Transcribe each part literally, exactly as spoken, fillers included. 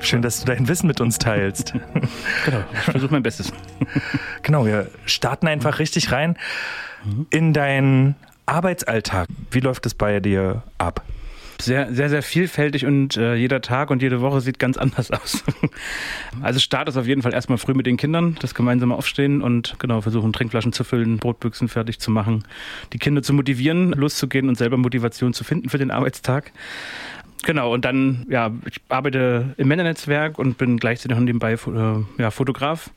Schön, dass du dein Wissen mit uns teilst. Genau, ich versuche mein Bestes. Genau, wir starten einfach richtig rein in deinen Arbeitsalltag. Wie läuft es bei dir ab? Sehr, sehr, sehr vielfältig und äh, jeder Tag und jede Woche sieht ganz anders aus. Also Start ist auf jeden Fall erstmal früh mit den Kindern, das gemeinsame Aufstehen und genau versuchen, Trinkflaschen zu füllen, Brotbüchsen fertig zu machen, die Kinder zu motivieren, loszugehen und selber Motivation zu finden für den Arbeitstag. Genau, und dann, ja, ich arbeite im Männernetzwerk und bin gleichzeitig nebenbei äh, ja, Fotograf.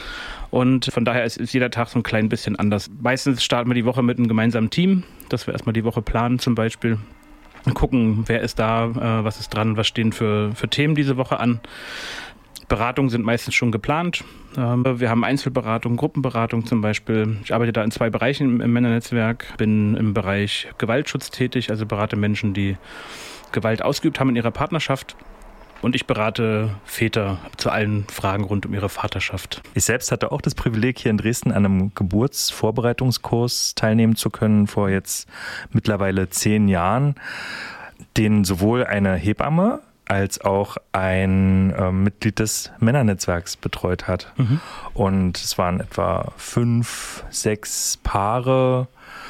Und von daher ist, ist jeder Tag so ein klein bisschen anders. Meistens starten wir die Woche mit einem gemeinsamen Team, dass wir erstmal die Woche planen zum Beispiel. Gucken, wer ist da, äh, was ist dran, was stehen für, für Themen diese Woche an. Beratungen sind meistens schon geplant. Ähm, wir haben Einzelberatung, Gruppenberatung zum Beispiel. Ich arbeite da in zwei Bereichen im, im Männernetzwerk. Bin im Bereich Gewaltschutz tätig, also berate Menschen, die Gewalt ausgeübt haben in ihrer Partnerschaft. Und ich berate Väter zu allen Fragen rund um ihre Vaterschaft. Ich selbst hatte auch das Privileg, hier in Dresden an einem Geburtsvorbereitungskurs teilnehmen zu können, vor jetzt mittlerweile zehn Jahren, den sowohl eine Hebamme als auch ein äh, Mitglied des Männernetzwerks betreut hat. Mhm. Und es waren etwa fünf, sechs Paare,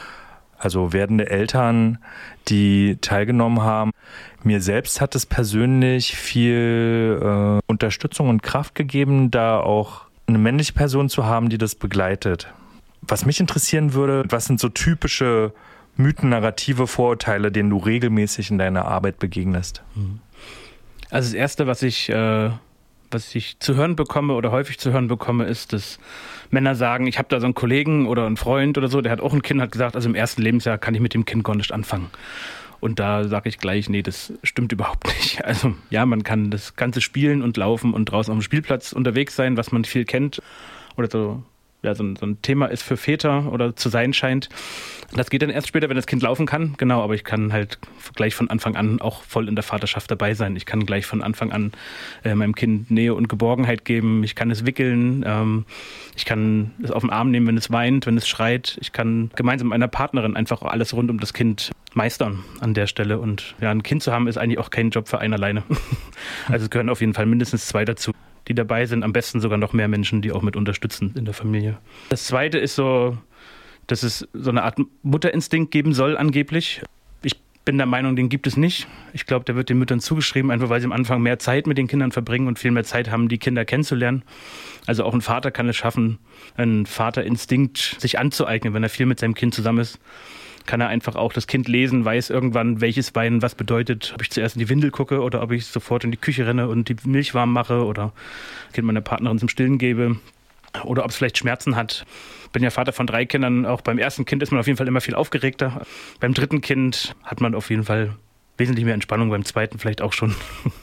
also werdende Eltern, die teilgenommen haben. Mir selbst hat es persönlich viel äh, Unterstützung und Kraft gegeben, da auch eine männliche Person zu haben, die das begleitet. Was mich interessieren würde, was sind so typische Mythen, Narrative, Vorurteile, denen du regelmäßig in deiner Arbeit begegnest? Also das Erste, was ich, äh, was ich zu hören bekomme oder häufig zu hören bekomme, ist, dass Männer sagen, ich habe da so einen Kollegen oder einen Freund oder so, der hat auch ein Kind, hat gesagt, also im ersten Lebensjahr kann ich mit dem Kind gar nicht anfangen. Und da sage ich gleich, nee, das stimmt überhaupt nicht. Also ja, man kann das Ganze spielen und laufen und draußen auf dem Spielplatz unterwegs sein, was man viel kennt oder so, ja, so ein, so ein Thema ist für Väter oder zu sein scheint. Das geht dann erst später, wenn das Kind laufen kann. Genau, aber ich kann halt gleich von Anfang an auch voll in der Vaterschaft dabei sein. Ich kann gleich von Anfang an äh, meinem Kind Nähe und Geborgenheit geben. Ich kann es wickeln. Ähm, ich kann es auf den Arm nehmen, wenn es weint, wenn es schreit. Ich kann gemeinsam mit einer Partnerin einfach alles rund um das Kind meistern an der Stelle. Und ja, ein Kind zu haben ist eigentlich auch kein Job für einen alleine. Also es gehören auf jeden Fall mindestens zwei dazu, die dabei sind. Am besten sogar noch mehr Menschen, die auch mit unterstützen in der Familie. Das Zweite ist so, dass es so eine Art Mutterinstinkt geben soll angeblich. Ich bin der Meinung, den gibt es nicht. Ich glaube, der wird den Müttern zugeschrieben, einfach weil sie am Anfang mehr Zeit mit den Kindern verbringen und viel mehr Zeit haben, die Kinder kennenzulernen. Also auch ein Vater kann es schaffen, einen Vaterinstinkt sich anzueignen, wenn er viel mit seinem Kind zusammen ist. Kann er einfach auch das Kind lesen, weiß irgendwann, welches Weinen was bedeutet. Ob ich zuerst in die Windel gucke oder ob ich sofort in die Küche renne und die Milch warm mache oder das Kind meiner Partnerin zum Stillen gebe. Oder ob es vielleicht Schmerzen hat. Ich bin ja Vater von drei Kindern. Auch beim ersten Kind ist man auf jeden Fall immer viel aufgeregter. Beim dritten Kind hat man auf jeden Fall wesentlich mehr Entspannung. Beim zweiten vielleicht auch schon.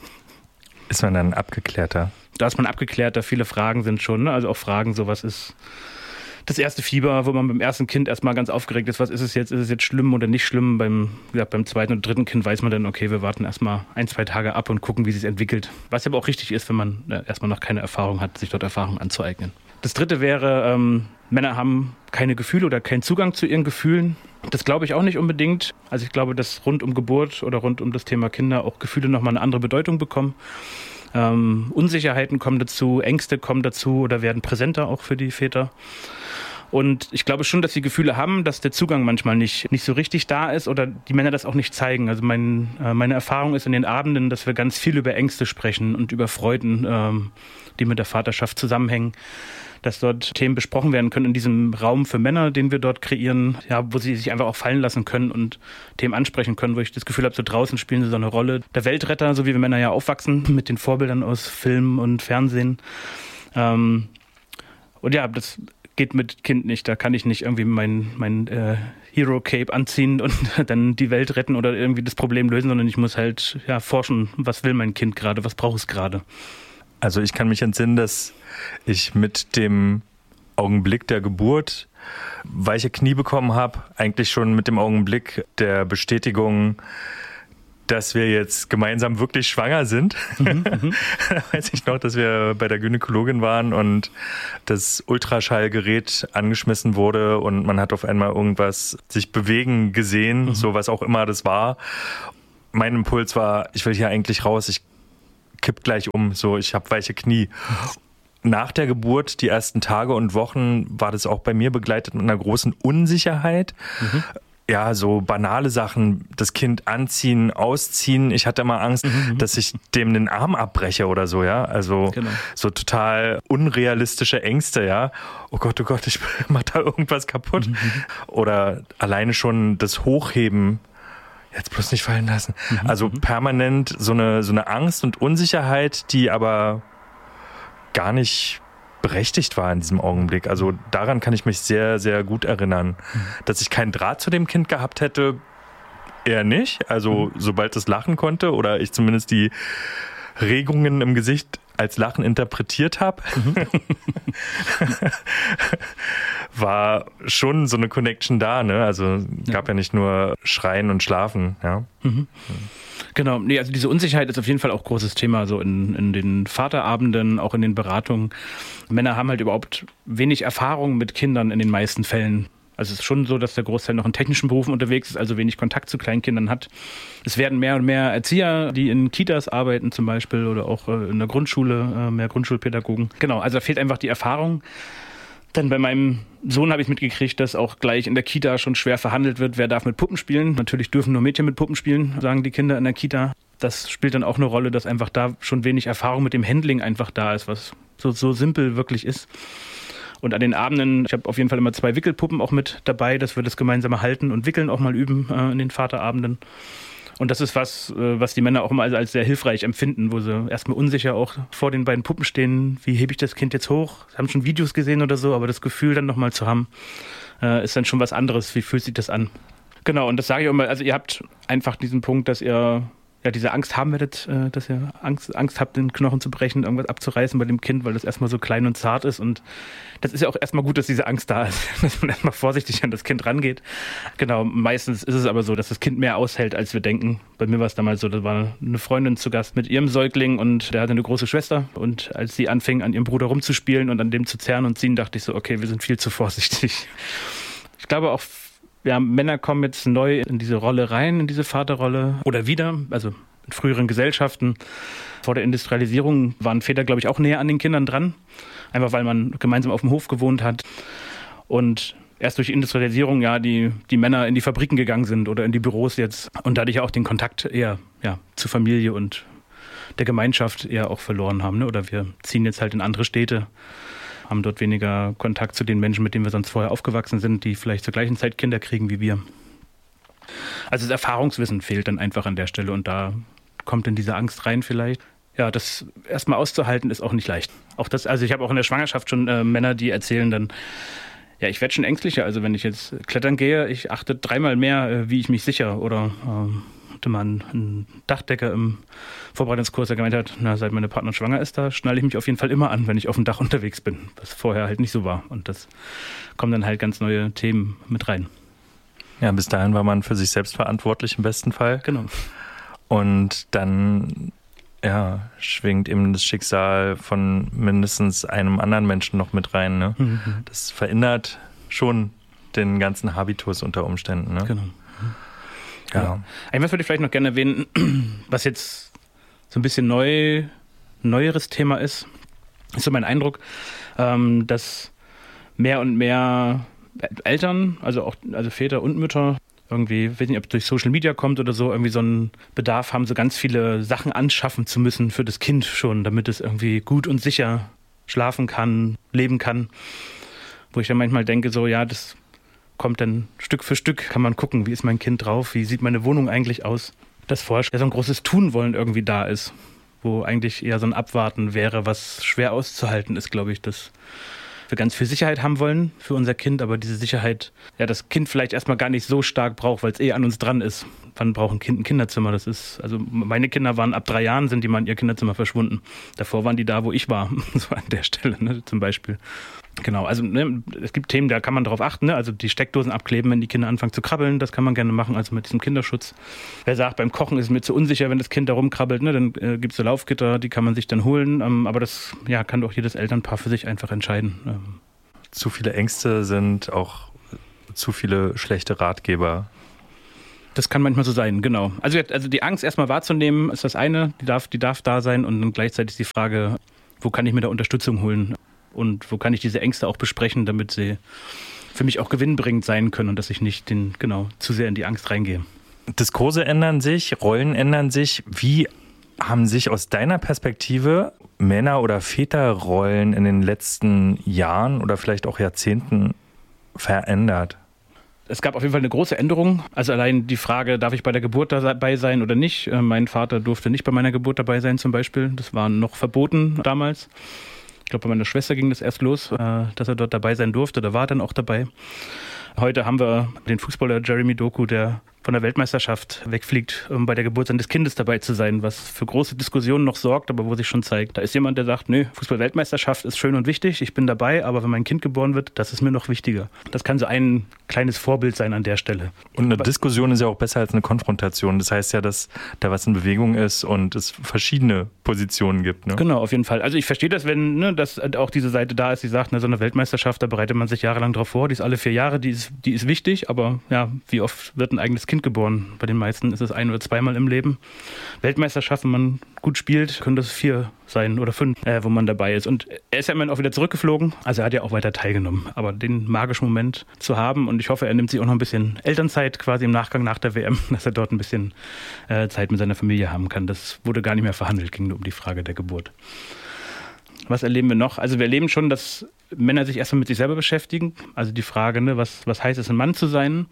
Ist man dann abgeklärter? Da ist man abgeklärter. Viele Fragen sind schon. Ne? Also auch Fragen, so was ist das erste Fieber, wo man beim ersten Kind erstmal ganz aufgeregt ist. Was ist es jetzt? Ist es jetzt schlimm oder nicht schlimm? Beim, ja, beim zweiten und dritten Kind weiß man dann, okay, wir warten erstmal ein, zwei Tage ab und gucken, wie es sich entwickelt. Was aber auch richtig ist, wenn man äh, erstmal noch keine Erfahrung hat, sich dort Erfahrung anzueignen. Das dritte wäre, ähm, Männer haben keine Gefühle oder keinen Zugang zu ihren Gefühlen. Das glaube ich auch nicht unbedingt. Also ich glaube, dass rund um Geburt oder rund um das Thema Kinder auch Gefühle nochmal eine andere Bedeutung bekommen. Ähm, Unsicherheiten kommen dazu, Ängste kommen dazu oder werden präsenter auch für die Väter. Und ich glaube schon, dass sie Gefühle haben, dass der Zugang manchmal nicht, nicht so richtig da ist oder die Männer das auch nicht zeigen. Also mein, äh, meine Erfahrung ist in den Abenden, dass wir ganz viel über Ängste sprechen und über Freuden, ähm, die mit der Vaterschaft zusammenhängen. Dass dort Themen besprochen werden können in diesem Raum für Männer, den wir dort kreieren, ja, wo sie sich einfach auch fallen lassen können und Themen ansprechen können, wo ich das Gefühl habe, so draußen spielen sie so eine Rolle. Der Weltretter, so wie wir Männer ja aufwachsen, mit den Vorbildern aus Film und Fernsehen. Ähm, und ja, das geht mit Kind nicht. Da kann ich nicht irgendwie mein, mein äh, Hero-Cape anziehen und dann die Welt retten oder irgendwie das Problem lösen, sondern ich muss halt ja, forschen, was will mein Kind gerade, was braucht es gerade. Also ich kann mich entsinnen, dass ich mit dem Augenblick der Geburt weiche Knie bekommen habe, eigentlich schon mit dem Augenblick der Bestätigung, dass wir jetzt gemeinsam wirklich schwanger sind. Mhm, da weiß ich noch, dass wir bei der Gynäkologin waren und das Ultraschallgerät angeschmissen wurde und man hat auf einmal irgendwas sich bewegen gesehen, mhm. so was auch immer das war. Mein Impuls war, ich will hier eigentlich raus, ich kipp gleich um, so ich habe weiche Knie. Nach der Geburt, die ersten Tage und Wochen, war das auch bei mir begleitet mit einer großen Unsicherheit. Mhm. Ja, so banale Sachen, das Kind anziehen, ausziehen. Ich hatte immer Angst, mhm. dass ich dem den Arm abbreche oder so, ja. Also genau. so total unrealistische Ängste, ja. Oh Gott, oh Gott, ich mach da irgendwas kaputt. Mhm. Oder alleine schon das Hochheben. Jetzt bloß nicht fallen lassen. Mhm. Also permanent so eine, so eine Angst und Unsicherheit, die aber gar nicht berechtigt war in diesem Augenblick. Also daran kann ich mich sehr, sehr gut erinnern. Mhm. Dass ich keinen Draht zu dem Kind gehabt hätte, eher nicht. Also mhm. sobald es lachen konnte oder ich zumindest die Regungen im Gesicht als Lachen interpretiert habe, mhm. war schon so eine Connection da. Ne? Also gab ja. ja nicht nur Schreien und Schlafen. Ja. Mhm. Genau, nee, also diese Unsicherheit ist auf jeden Fall auch großes Thema, so in, in den Vaterabenden, auch in den Beratungen. Männer haben halt überhaupt wenig Erfahrung mit Kindern in den meisten Fällen. Also es ist schon so, dass der Großteil noch in technischen Berufen unterwegs ist, also wenig Kontakt zu Kleinkindern hat. Es werden mehr und mehr Erzieher, die in Kitas arbeiten zum Beispiel oder auch in der Grundschule, mehr Grundschulpädagogen. Genau, also da fehlt einfach die Erfahrung. Dann bei meinem Sohn habe ich mitgekriegt, dass auch gleich in der Kita schon schwer verhandelt wird, wer darf mit Puppen spielen. Natürlich dürfen nur Mädchen mit Puppen spielen, sagen die Kinder in der Kita. Das spielt dann auch eine Rolle, dass einfach da schon wenig Erfahrung mit dem Handling einfach da ist, was so, so simpel wirklich ist. Und an den Abenden, ich habe auf jeden Fall immer zwei Wickelpuppen auch mit dabei, dass wir das gemeinsame Halten und Wickeln auch mal üben äh, in den Vaterabenden. Und das ist was, was die Männer auch immer als sehr hilfreich empfinden, wo sie erstmal unsicher auch vor den beiden Puppen stehen. Wie hebe ich das Kind jetzt hoch? Sie haben schon Videos gesehen oder so, aber das Gefühl dann nochmal zu haben, ist dann schon was anderes. Wie fühlt sich das an? Genau, und das sage ich auch immer. Also ihr habt einfach diesen Punkt, dass ihr ja diese Angst haben werdet, dass ihr Angst, Angst habt, den Knochen zu brechen, irgendwas abzureißen bei dem Kind, weil das erstmal so klein und zart ist. Und das ist ja auch erstmal gut, dass diese Angst da ist, dass man erstmal vorsichtig an das Kind rangeht. Genau, meistens ist es aber so, dass das Kind mehr aushält, als wir denken. Bei mir war es damals so, da war eine Freundin zu Gast mit ihrem Säugling und der hatte eine große Schwester. Und als sie anfing, an ihrem Bruder rumzuspielen und an dem zu zerren und ziehen, dachte ich so, okay, wir sind viel zu vorsichtig. Ich glaube auch, ja, Männer kommen jetzt neu in diese Rolle rein, in diese Vaterrolle oder wieder, also in früheren Gesellschaften. Vor der Industrialisierung waren Väter, glaube ich, auch näher an den Kindern dran, einfach weil man gemeinsam auf dem Hof gewohnt hat. Und erst durch die Industrialisierung, ja, die, die Männer in die Fabriken gegangen sind oder in die Büros jetzt und dadurch auch den Kontakt eher ja, zur Familie und der Gemeinschaft eher auch verloren haben. Ne? Oder wir ziehen jetzt halt in andere Städte, haben dort weniger Kontakt zu den Menschen, mit denen wir sonst vorher aufgewachsen sind, die vielleicht zur gleichen Zeit Kinder kriegen wie wir. Also das Erfahrungswissen fehlt dann einfach an der Stelle und da kommt dann diese Angst rein vielleicht. Ja, das erstmal auszuhalten ist auch nicht leicht. Auch das, also ich habe auch in der Schwangerschaft schon äh, Männer, die erzählen dann, ja, ich werde schon ängstlicher, also wenn ich jetzt klettern gehe, ich achte dreimal mehr, äh, wie ich mich sicher oder ähm, hatte mal einen, einen Dachdecker im Vorbereitungskurs, der gemeint hat, na, seit meine Partnerin schwanger ist, da schnalle ich mich auf jeden Fall immer an, wenn ich auf dem Dach unterwegs bin, was vorher halt nicht so war. Und das kommen dann halt ganz neue Themen mit rein. Ja, bis dahin war man für sich selbst verantwortlich im besten Fall. Genau. Und dann ja, schwingt eben das Schicksal von mindestens einem anderen Menschen noch mit rein. Ne? Mhm. Das verändert schon den ganzen Habitus unter Umständen. Ne? Genau. Ja. Ja. Einmal würde ich vielleicht noch gerne erwähnen, was jetzt so ein bisschen neu, neueres Thema ist, ist so mein Eindruck, ähm, dass mehr und mehr Eltern, also auch also Väter und Mütter, irgendwie, ich weiß nicht, ob es durch Social Media kommt oder so, irgendwie so einen Bedarf haben, so ganz viele Sachen anschaffen zu müssen für das Kind schon, damit es irgendwie gut und sicher schlafen kann, leben kann. Wo ich dann manchmal denke, so ja, das kommt dann Stück für Stück, kann man gucken, wie ist mein Kind drauf, wie sieht meine Wohnung eigentlich aus. Dass vorher ja so ein großes Tunwollen irgendwie da ist, wo eigentlich eher so ein Abwarten wäre, was schwer auszuhalten ist, glaube ich, dass wir ganz viel Sicherheit haben wollen für unser Kind, aber diese Sicherheit, ja, das Kind vielleicht erstmal gar nicht so stark braucht, weil es eh an uns dran ist. Wann braucht ein Kind ein Kinderzimmer? Das ist, also meine Kinder waren ab drei Jahren, sind die mal in ihr Kinderzimmer verschwunden. Davor waren die da, wo ich war, so an der Stelle, ne, zum Beispiel. Genau, also ne, es gibt Themen, da kann man drauf achten, ne? Also die Steckdosen abkleben, wenn die Kinder anfangen zu krabbeln, das kann man gerne machen, also mit diesem Kinderschutz. Wer sagt, beim Kochen ist es mir zu unsicher, wenn das Kind da rumkrabbelt, ne? Dann äh, gibt es so Laufgitter, die kann man sich dann holen, ähm, aber das ja, kann doch jedes Elternpaar für sich einfach entscheiden. Ähm. Zu viele Ängste sind auch zu viele schlechte Ratgeber. Das kann manchmal so sein, genau. Also, also die Angst erstmal wahrzunehmen, ist das eine, die darf, die darf da sein und dann gleichzeitig die Frage, wo kann ich mir da Unterstützung holen und wo kann ich diese Ängste auch besprechen, damit sie für mich auch gewinnbringend sein können und dass ich nicht den, genau, zu sehr in die Angst reingehe. Diskurse ändern sich, Rollen ändern sich. Wie haben sich aus deiner Perspektive Männer- oder Väterrollen in den letzten Jahren oder vielleicht auch Jahrzehnten verändert? Es gab auf jeden Fall eine große Änderung. Also allein die Frage, darf ich bei der Geburt dabei sein oder nicht? Mein Vater durfte nicht bei meiner Geburt dabei sein zum Beispiel. Das war noch verboten damals. Ich glaube, bei meiner Schwester ging das erst los, dass er dort dabei sein durfte. Da war er dann auch dabei. Heute haben wir den Fußballer Jeremy Doku, der von der Weltmeisterschaft wegfliegt, um bei der Geburt seines Kindes dabei zu sein, was für große Diskussionen noch sorgt, aber wo sich schon zeigt, da ist jemand, der sagt, nö, Fußball-Weltmeisterschaft ist schön und wichtig, ich bin dabei, aber wenn mein Kind geboren wird, das ist mir noch wichtiger. Das kann so ein kleines Vorbild sein an der Stelle. Und eine aber Diskussion ist ja auch besser als eine Konfrontation. Das heißt ja, dass da was in Bewegung ist und es verschiedene Positionen gibt. Ne? Genau, auf jeden Fall. Also ich verstehe das, wenn ne, dass auch diese Seite da ist, die sagt, na, so eine Weltmeisterschaft, da bereitet man sich jahrelang drauf vor, die ist alle vier Jahre, die ist, die ist wichtig, aber ja, wie oft wird ein eigenes Kind geboren? Bei den meisten ist es ein- oder zweimal im Leben. Weltmeisterschaft, wenn man gut spielt, können das vier sein oder fünf, äh, wo man dabei ist. Und er ist ja immerhin auch wieder zurückgeflogen, also er hat ja auch weiter teilgenommen. Aber den magischen Moment zu haben und ich hoffe, er nimmt sich auch noch ein bisschen Elternzeit quasi im Nachgang nach der W M, dass er dort ein bisschen äh, Zeit mit seiner Familie haben kann. Das wurde gar nicht mehr verhandelt, ging nur um die Frage der Geburt. Was erleben wir noch? Also wir erleben schon, dass Männer sich erstmal mit sich selber beschäftigen. Also die Frage, ne, was, was heißt es, ein Mann zu sein?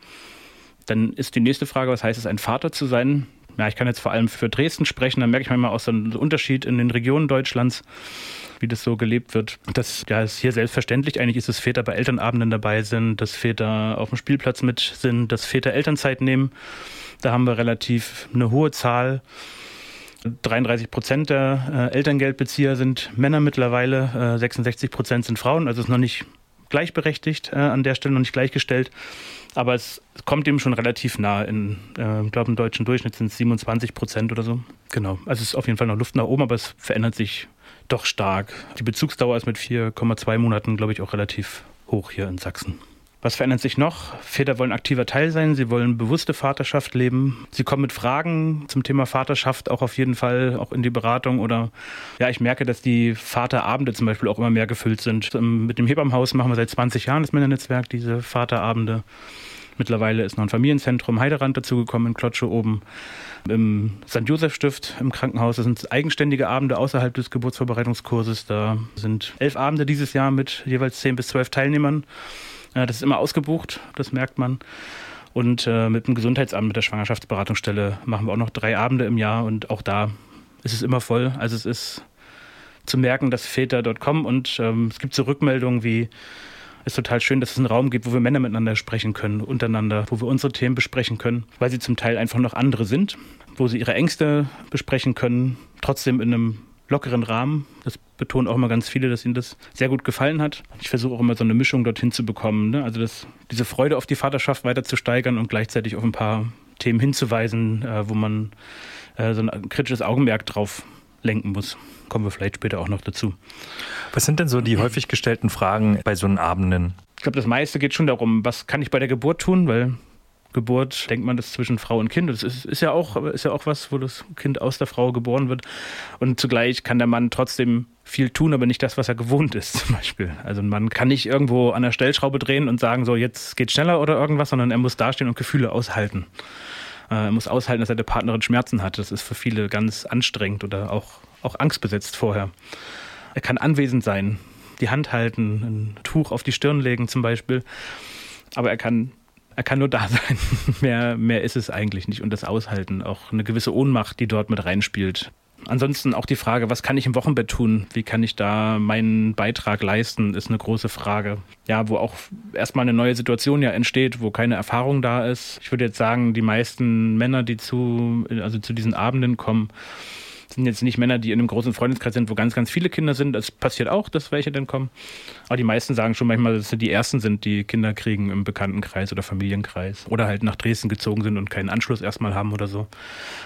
Dann ist die nächste Frage, was heißt es, ein Vater zu sein? Ja, ich kann jetzt vor allem für Dresden sprechen, da merke ich manchmal auch so einen Unterschied in den Regionen Deutschlands, wie das so gelebt wird. Das ja, ist hier selbstverständlich. Eigentlich ist es, dass Väter bei Elternabenden dabei sind, dass Väter auf dem Spielplatz mit sind, dass Väter Elternzeit nehmen. Da haben wir relativ eine hohe Zahl. dreiunddreißig Prozent der äh, Elterngeldbezieher sind Männer mittlerweile, äh, sechsundsechzig Prozent sind Frauen, also ist noch nicht gleichberechtigt äh, an der Stelle, noch nicht gleichgestellt. Aber es kommt dem schon relativ nah. In, äh, ich glaube, im deutschen Durchschnitt sind es siebenundzwanzig Prozent oder so. Genau. Also es ist auf jeden Fall noch Luft nach oben, aber es verändert sich doch stark. Die Bezugsdauer ist mit vier Komma zwei Monaten, glaube ich, auch relativ hoch hier in Sachsen. Was verändert sich noch? Väter wollen aktiver Teil sein, sie wollen bewusste Vaterschaft leben. Sie kommen mit Fragen zum Thema Vaterschaft auch auf jeden Fall auch in die Beratung. Oder ja, ich merke, dass die Vaterabende zum Beispiel auch immer mehr gefüllt sind. Mit dem Hebammenhaus machen wir seit zwanzig Jahren das Männernetzwerk, diese Vaterabende. Mittlerweile ist noch ein Familienzentrum Heiderand dazugekommen in Klotsche oben. Im Sankt Josef Stift im Krankenhaus, das sind eigenständige Abende außerhalb des Geburtsvorbereitungskurses. Da sind elf Abende dieses Jahr mit jeweils zehn bis zwölf Teilnehmern. Das ist immer ausgebucht, das merkt man. Und äh, mit dem Gesundheitsamt, mit der Schwangerschaftsberatungsstelle machen wir auch noch drei Abende im Jahr und auch da ist es immer voll. Also es ist zu merken, dass Väter dort kommen und ähm, es gibt so Rückmeldungen wie, es ist total schön, dass es einen Raum gibt, wo wir Männer miteinander sprechen können, untereinander, wo wir unsere Themen besprechen können, weil sie zum Teil einfach noch andere sind, wo sie ihre Ängste besprechen können, trotzdem in einem lockeren Rahmen. Das betonen auch immer ganz viele, dass ihnen das sehr gut gefallen hat. Ich versuche auch immer so eine Mischung dorthin zu bekommen. Ne? Also das, diese Freude auf die Vaterschaft weiter zu steigern und gleichzeitig auf ein paar Themen hinzuweisen, äh, wo man äh, so ein kritisches Augenmerk drauf lenken muss. Kommen wir vielleicht später auch noch dazu. Was sind denn so die häufig gestellten Fragen bei so einem Abenden? Ich glaube, das meiste geht schon darum, was kann ich bei der Geburt tun, weil Geburt, denkt man, das ist zwischen Frau und Kind. Das ist, ist, ja auch, ist ja auch was, wo das Kind aus der Frau geboren wird. Und zugleich kann der Mann trotzdem viel tun, aber nicht das, was er gewohnt ist, zum Beispiel. Also ein Mann kann nicht irgendwo an der Stellschraube drehen und sagen, so jetzt geht's schneller oder irgendwas, sondern er muss dastehen und Gefühle aushalten. Er muss aushalten, dass seine Partnerin Schmerzen hat. Das ist für viele ganz anstrengend oder auch, auch angstbesetzt vorher. Er kann anwesend sein, die Hand halten, ein Tuch auf die Stirn legen zum Beispiel. Aber er kann Er kann nur da sein. mehr, mehr ist es eigentlich nicht. Und das Aushalten, auch eine gewisse Ohnmacht, die dort mit reinspielt. Ansonsten auch die Frage, was kann ich im Wochenbett tun? Wie kann ich da meinen Beitrag leisten, ist eine große Frage. Ja, wo auch erstmal eine neue Situation ja entsteht, wo keine Erfahrung da ist. Ich würde jetzt sagen, die meisten Männer, die zu, also zu diesen Abenden kommen, sind jetzt nicht Männer, die in einem großen Freundeskreis sind, wo ganz, ganz viele Kinder sind. Das passiert auch, dass welche dann kommen. Aber die meisten sagen schon manchmal, dass sie die Ersten sind, die Kinder kriegen im Bekanntenkreis oder Familienkreis. Oder halt nach Dresden gezogen sind und keinen Anschluss erstmal haben oder so.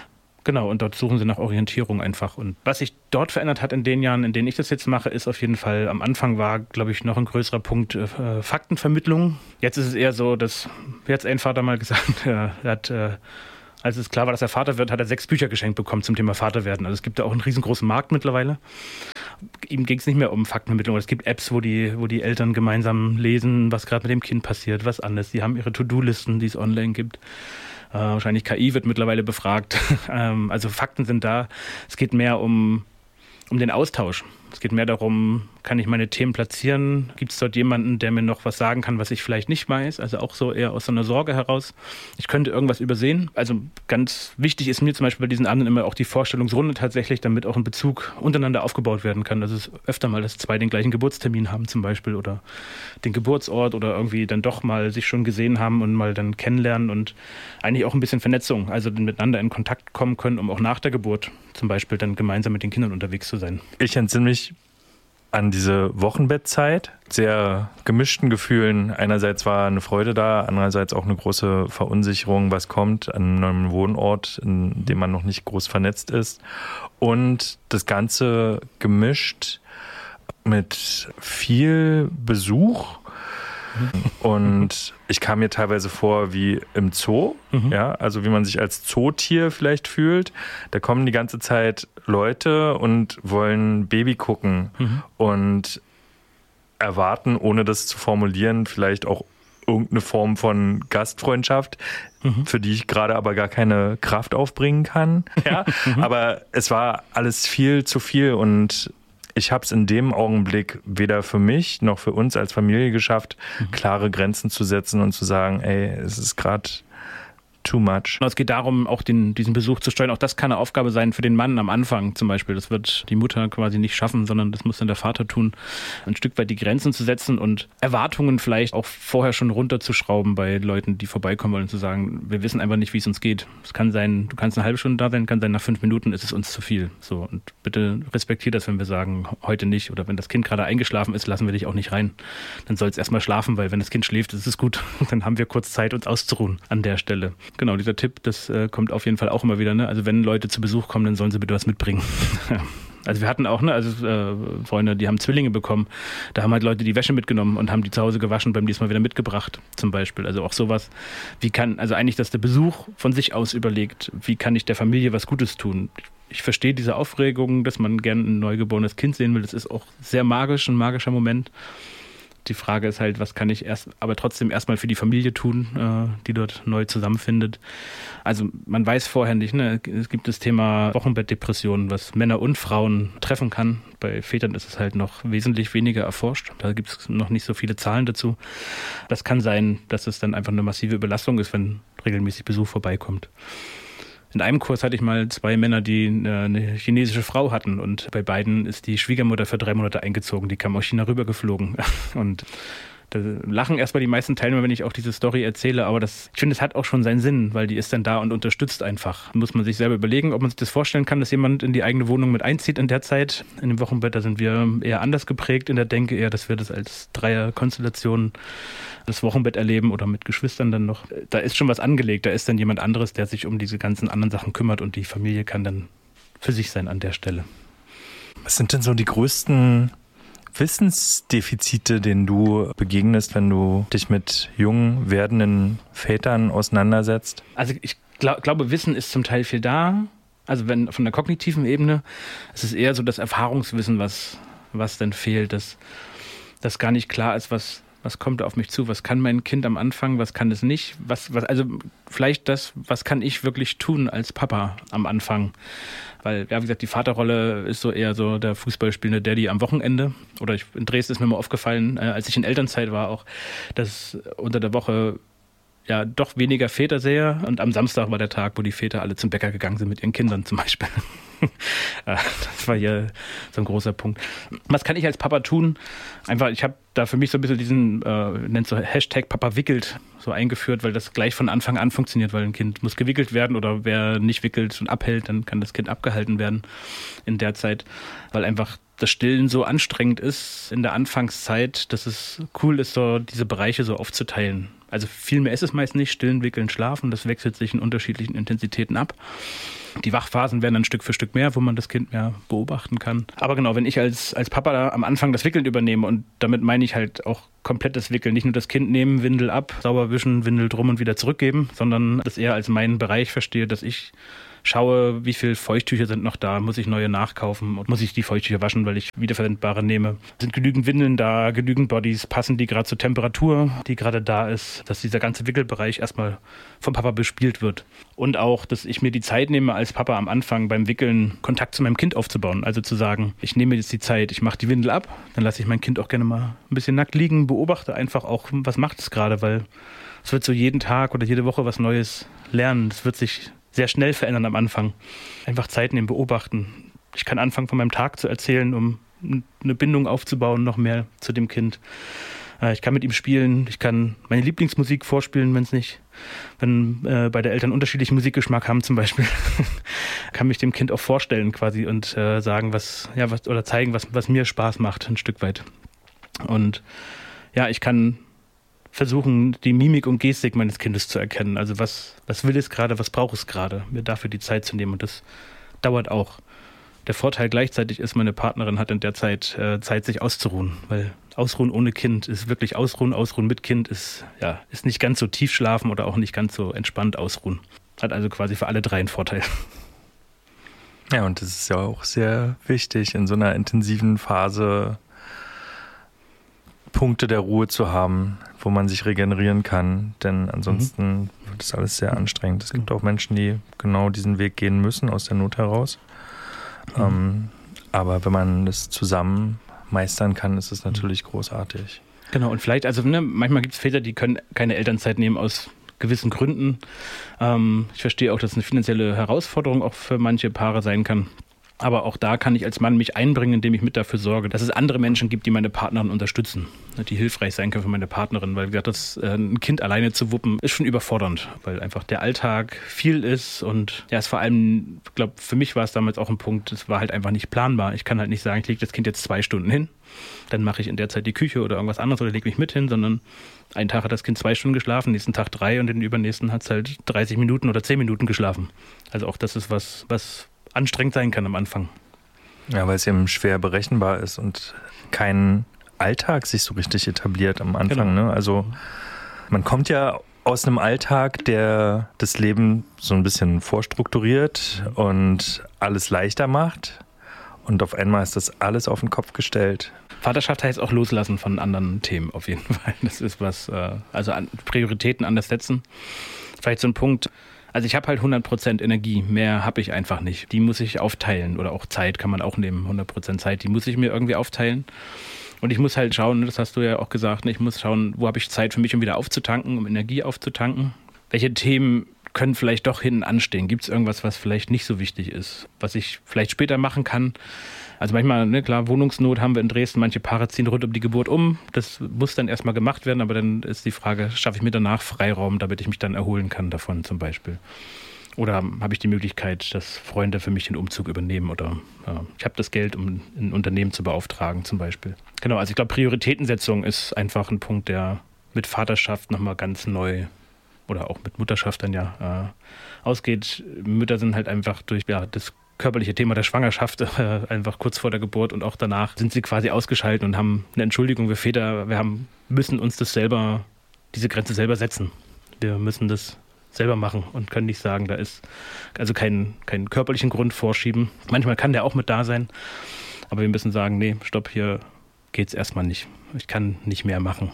Genau, und dort suchen sie nach Orientierung einfach. Und was sich dort verändert hat in den Jahren, in denen ich das jetzt mache, ist auf jeden Fall, am Anfang war, glaube ich, noch ein größerer Punkt äh, Faktenvermittlung. Jetzt ist es eher so, dass, wie hat ein Vater mal gesagt, er hat... Äh, Als es klar war, dass er Vater wird, hat er sechs Bücher geschenkt bekommen zum Thema Vaterwerden. Also es gibt da auch einen riesengroßen Markt mittlerweile. Ihm ging es nicht mehr um Faktenvermittlung. Es gibt Apps, wo die, wo die Eltern gemeinsam lesen, was gerade mit dem Kind passiert, was anderes. Die haben ihre To-Do-Listen, die es online gibt. Äh, wahrscheinlich K I wird mittlerweile befragt. ähm, also Fakten sind da. Es geht mehr um, um den Austausch. Es geht mehr darum, kann ich meine Themen platzieren? Gibt es dort jemanden, der mir noch was sagen kann, was ich vielleicht nicht weiß? Also auch so eher aus so einer Sorge heraus. Ich könnte irgendwas übersehen. Also ganz wichtig ist mir zum Beispiel bei diesen Abenden immer auch die Vorstellungsrunde tatsächlich, damit auch ein Bezug untereinander aufgebaut werden kann. Also es ist öfter mal, dass zwei den gleichen Geburtstermin haben zum Beispiel oder den Geburtsort oder irgendwie dann doch mal sich schon gesehen haben und mal dann kennenlernen und eigentlich auch ein bisschen Vernetzung, also miteinander in Kontakt kommen können, um auch nach der Geburt zum Beispiel dann gemeinsam mit den Kindern unterwegs zu sein. Ich entsinne mich an diese Wochenbettzeit, sehr gemischten Gefühlen. Einerseits war eine Freude da, andererseits auch eine große Verunsicherung, was kommt an einem Wohnort, in dem man noch nicht groß vernetzt ist. Und das Ganze gemischt mit viel Besuch. Und ich kam mir teilweise vor wie im Zoo, mhm. ja, also wie man sich als Zootier vielleicht fühlt. Da kommen die ganze Zeit Leute und wollen Baby gucken mhm. und erwarten, ohne das zu formulieren, vielleicht auch irgendeine Form von Gastfreundschaft, mhm. für die ich gerade aber gar keine Kraft aufbringen kann. Ja, mhm. aber es war alles viel zu viel und ich habe es in dem Augenblick weder für mich noch für uns als Familie geschafft, mhm. klare Grenzen zu setzen und zu sagen, ey, es ist gerade too much. Es geht darum, auch den, diesen Besuch zu steuern. Auch das kann eine Aufgabe sein für den Mann am Anfang zum Beispiel. Das wird die Mutter quasi nicht schaffen, sondern das muss dann der Vater tun, ein Stück weit die Grenzen zu setzen und Erwartungen vielleicht auch vorher schon runterzuschrauben bei Leuten, die vorbeikommen wollen, zu sagen, wir wissen einfach nicht, wie es uns geht. Es kann sein, du kannst eine halbe Stunde da sein, kann sein, nach fünf Minuten ist es uns zu viel. So, und bitte respektiert das, wenn wir sagen, heute nicht. Oder wenn das Kind gerade eingeschlafen ist, lassen wir dich auch nicht rein. Dann soll es erstmal schlafen, weil wenn das Kind schläft, ist es gut. Dann haben wir kurz Zeit, uns auszuruhen an der Stelle. Genau, dieser Tipp, das äh, kommt auf jeden Fall auch immer wieder. Ne? Also wenn Leute zu Besuch kommen, dann sollen sie bitte was mitbringen. Also wir hatten auch, ne, also äh, Freunde, die haben Zwillinge bekommen. Da haben halt Leute die Wäsche mitgenommen und haben die zu Hause gewaschen, beim nächsten Mal wieder mitgebracht, zum Beispiel. Also auch sowas, wie kann, also eigentlich, dass der Besuch von sich aus überlegt, wie kann ich der Familie was Gutes tun? Ich verstehe diese Aufregung, dass man gerne ein neugeborenes Kind sehen will. Das ist auch sehr magisch, ein magischer Moment. Die Frage ist halt, was kann ich erst, aber trotzdem erstmal für die Familie tun, äh, die dort neu zusammenfindet. Also man weiß vorher nicht, ne? Es gibt das Thema Wochenbettdepression, was Männer und Frauen treffen kann. Bei Vätern ist es halt noch wesentlich weniger erforscht. Da gibt es noch nicht so viele Zahlen dazu. Das kann sein, dass es dann einfach eine massive Überlastung ist, wenn regelmäßig Besuch vorbeikommt. In einem Kurs hatte ich mal zwei Männer, die eine chinesische Frau hatten und bei beiden ist die Schwiegermutter für drei Monate eingezogen. Die kam aus China rübergeflogen und da lachen erstmal die meisten Teilnehmer, wenn ich auch diese Story erzähle, aber das, ich finde, es hat auch schon seinen Sinn, weil die ist dann da und unterstützt einfach. Da muss man sich selber überlegen, ob man sich das vorstellen kann, dass jemand in die eigene Wohnung mit einzieht in der Zeit. In dem Wochenbett, da sind wir eher anders geprägt in der Denke, eher, dass wir das als Dreierkonstellation das Wochenbett erleben oder mit Geschwistern dann noch. Da ist schon was angelegt, da ist dann jemand anderes, der sich um diese ganzen anderen Sachen kümmert und die Familie kann dann für sich sein an der Stelle. Was sind denn so die größten Wissensdefizite, denen du begegnest, wenn du dich mit jung werdenden Vätern auseinandersetzt? Also ich glaub, glaube, Wissen ist zum Teil viel da. Also wenn von der kognitiven Ebene, es ist eher so das Erfahrungswissen, was, was denn fehlt, dass, dass gar nicht klar ist, was, was kommt auf mich zu, was kann mein Kind am Anfang, was kann es nicht, was, was, also vielleicht das, was kann ich wirklich tun als Papa am Anfang, weil, ja, wie gesagt, die Vaterrolle ist so eher so der fußballspielende Daddy am Wochenende oder ich, in Dresden ist mir mal aufgefallen, äh, als ich in Elternzeit war auch, dass unter der Woche ja doch weniger Väter sehe und am Samstag war der Tag, wo die Väter alle zum Bäcker gegangen sind mit ihren Kindern zum Beispiel. Das war hier so ein großer Punkt. Was kann ich als Papa tun? Einfach, ich habe da für mich so ein bisschen diesen, äh, nennt so Hashtag Papa wickelt so eingeführt, weil das gleich von Anfang an funktioniert, weil ein Kind muss gewickelt werden oder wer nicht wickelt und abhält, dann kann das Kind abgehalten werden in der Zeit, weil einfach das Stillen so anstrengend ist in der Anfangszeit, dass es cool ist, so diese Bereiche so aufzuteilen. Also viel mehr ist es meist nicht. Stillen, wickeln, schlafen, das wechselt sich in unterschiedlichen Intensitäten ab. Die Wachphasen werden dann Stück für Stück mehr, wo man das Kind mehr beobachten kann. Aber genau, wenn ich als, als Papa da am Anfang das Wickeln übernehme, und damit meine ich halt auch komplettes Wickeln, nicht nur das Kind nehmen, Windel ab, sauber wischen, Windel drum und wieder zurückgeben, sondern das eher als meinen Bereich verstehe, dass ich schaue, wie viele Feuchttücher sind noch da, muss ich neue nachkaufen und muss ich die Feuchttücher waschen, weil ich wiederverwendbare nehme. Sind genügend Windeln da, genügend Bodies, passen die gerade zur Temperatur, die gerade da ist, dass dieser ganze Wickelbereich erstmal vom Papa bespielt wird. Und auch, dass ich mir die Zeit nehme, als Papa am Anfang beim Wickeln Kontakt zu meinem Kind aufzubauen. Also zu sagen, ich nehme jetzt die Zeit, ich mache die Windel ab, dann lasse ich mein Kind auch gerne mal ein bisschen nackt liegen, beobachte einfach auch, was macht es gerade, weil es wird so jeden Tag oder jede Woche was Neues lernen. Es wird sich sehr schnell verändern am Anfang. Einfach Zeit nehmen, beobachten. Ich kann anfangen, von meinem Tag zu erzählen, um eine Bindung aufzubauen, noch mehr zu dem Kind. Ich kann mit ihm spielen, ich kann meine Lieblingsmusik vorspielen, wenn es nicht, wenn äh, beide Eltern unterschiedlichen Musikgeschmack haben zum Beispiel, kann mich dem Kind auch vorstellen quasi und äh, sagen, was, ja, was, oder zeigen, was, was mir Spaß macht, ein Stück weit. Und ja, ich kann versuchen, die Mimik und Gestik meines Kindes zu erkennen. Also was, was will es gerade, was braucht es gerade, mir dafür die Zeit zu nehmen. Und das dauert auch. Der Vorteil gleichzeitig ist, meine Partnerin hat in der Zeit äh, Zeit, sich auszuruhen. Weil Ausruhen ohne Kind ist wirklich Ausruhen. Ausruhen mit Kind ist, ja, ist nicht ganz so tief schlafen oder auch nicht ganz so entspannt ausruhen. Hat also quasi für alle drei einen Vorteil. Ja, und das ist ja auch sehr wichtig, in so einer intensiven Phase Punkte der Ruhe zu haben, wo man sich regenerieren kann, denn ansonsten mhm. wird das alles sehr anstrengend. Es gibt auch Menschen, die genau diesen Weg gehen müssen, aus der Not heraus. Mhm. Ähm, aber wenn man das zusammen meistern kann, ist es natürlich großartig. Genau, und vielleicht, also ne, manchmal gibt es Väter, die können keine Elternzeit nehmen aus gewissen Gründen. Ähm, ich verstehe auch, dass es eine finanzielle Herausforderung auch für manche Paare sein kann. Aber auch da kann ich als Mann mich einbringen, indem ich mit dafür sorge, dass es andere Menschen gibt, die meine Partnerin unterstützen, die hilfreich sein können für meine Partnerin. Weil, wie gesagt, das, äh, ein Kind alleine zu wuppen, ist schon überfordernd, weil einfach der Alltag viel ist. Und ja, es vor allem, ich glaube, für mich war es damals auch ein Punkt, es war halt einfach nicht planbar. Ich kann halt nicht sagen, ich lege das Kind jetzt zwei Stunden hin, dann mache ich in der Zeit die Küche oder irgendwas anderes oder lege mich mit hin, sondern einen Tag hat das Kind zwei Stunden geschlafen, nächsten Tag drei und den übernächsten hat es halt dreißig Minuten oder zehn Minuten geschlafen. Also auch das ist was, was anstrengend sein kann am Anfang. Ja, weil es eben schwer berechenbar ist und kein Alltag sich so richtig etabliert am Anfang. Genau. Ne? Also man kommt ja aus einem Alltag, der das Leben so ein bisschen vorstrukturiert und alles leichter macht, und auf einmal ist das alles auf den Kopf gestellt. Vaterschaft heißt auch loslassen von anderen Themen auf jeden Fall. Das ist was, also Prioritäten anders setzen. Vielleicht so ein Punkt. Also ich habe halt hundert Prozent Energie, mehr habe ich einfach nicht. Die muss ich aufteilen, oder auch Zeit kann man auch nehmen, hundert Prozent Zeit, die muss ich mir irgendwie aufteilen. Und ich muss halt schauen, das hast du ja auch gesagt, ich muss schauen, wo habe ich Zeit für mich, um wieder aufzutanken, um Energie aufzutanken. Welche Themen können vielleicht doch hinten anstehen? Gibt es irgendwas, was vielleicht nicht so wichtig ist, was ich vielleicht später machen kann? Also manchmal, ne, klar, Wohnungsnot haben wir in Dresden, manche Paare ziehen rund um die Geburt um. Das muss dann erstmal gemacht werden, aber dann ist die Frage, schaffe ich mir danach Freiraum, damit ich mich dann erholen kann davon zum Beispiel? Oder habe ich die Möglichkeit, dass Freunde für mich den Umzug übernehmen? Oder ja, ich habe das Geld, um ein Unternehmen zu beauftragen zum Beispiel. Genau, also ich glaube, Prioritätensetzung ist einfach ein Punkt, der mit Vaterschaft nochmal ganz neu oder auch mit Mutterschaft dann ja äh, ausgeht. Mütter sind halt einfach durch ja, das körperliche Thema der Schwangerschaft äh, einfach kurz vor der Geburt und auch danach sind sie quasi ausgeschaltet und haben eine Entschuldigung. Wir Väter, wir haben, müssen uns das selber, diese Grenze selber setzen. Wir müssen das selber machen und können nicht sagen, da ist also keinen keinen körperlichen Grund vorschieben. Manchmal kann der auch mit da sein, aber wir müssen sagen, nee, stopp, hier geht's erstmal nicht. Ich kann nicht mehr machen.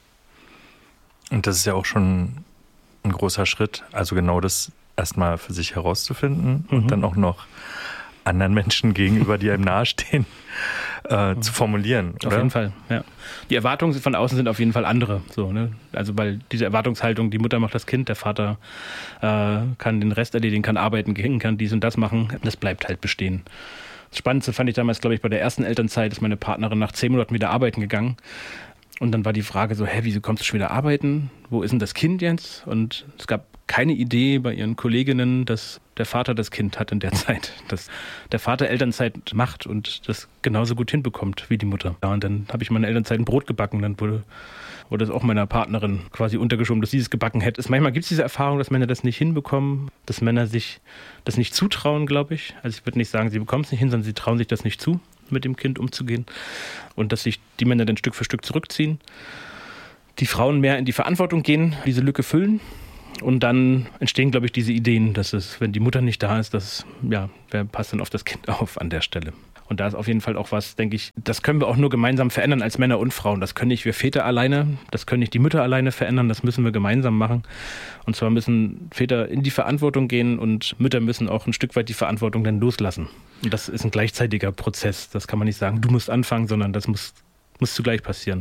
Und das ist ja auch schon ein großer Schritt, also genau das erstmal für sich herauszufinden mhm. und dann auch noch anderen Menschen gegenüber, die einem nahestehen, äh, mhm. zu formulieren. Auf oder? jeden Fall, ja. Die Erwartungen von außen sind auf jeden Fall andere. So, ne? Also weil diese Erwartungshaltung, die Mutter macht das Kind, der Vater äh, kann den Rest erledigen, kann arbeiten gehen, kann dies und das machen, das bleibt halt bestehen. Das Spannendste fand ich damals, glaube ich, bei der ersten Elternzeit, ist meine Partnerin nach zehn Monaten wieder arbeiten gegangen. Und dann war die Frage so, hä, wieso kommst du schon wieder arbeiten? Wo ist denn das Kind jetzt? Und es gab keine Idee bei ihren Kolleginnen, dass der Vater das Kind hat in der Zeit. Dass der Vater Elternzeit macht und das genauso gut hinbekommt wie die Mutter. Ja, und dann habe ich meine Elternzeit ein Brot gebacken. Dann wurde, wurde es auch meiner Partnerin quasi untergeschoben, dass sie es gebacken hätte. Manchmal gibt es diese Erfahrung, dass Männer das nicht hinbekommen, dass Männer sich das nicht zutrauen, glaube ich. Also ich würde nicht sagen, sie bekommen es nicht hin, sondern sie trauen sich das nicht zu, mit dem Kind umzugehen. Und dass sich die Männer dann Stück für Stück zurückziehen. Die Frauen mehr in die Verantwortung gehen, diese Lücke füllen. Und dann entstehen, glaube ich, diese Ideen, dass es, wenn die Mutter nicht da ist, dass, ja, wer passt denn auf das Kind auf an der Stelle? Und da ist auf jeden Fall auch was, denke ich, das können wir auch nur gemeinsam verändern als Männer und Frauen. Das können nicht wir Väter alleine, das können nicht die Mütter alleine verändern, das müssen wir gemeinsam machen. Und zwar müssen Väter in die Verantwortung gehen und Mütter müssen auch ein Stück weit die Verantwortung dann loslassen. Und das ist ein gleichzeitiger Prozess. Das kann man nicht sagen, du musst anfangen, sondern das muss, muss zugleich passieren.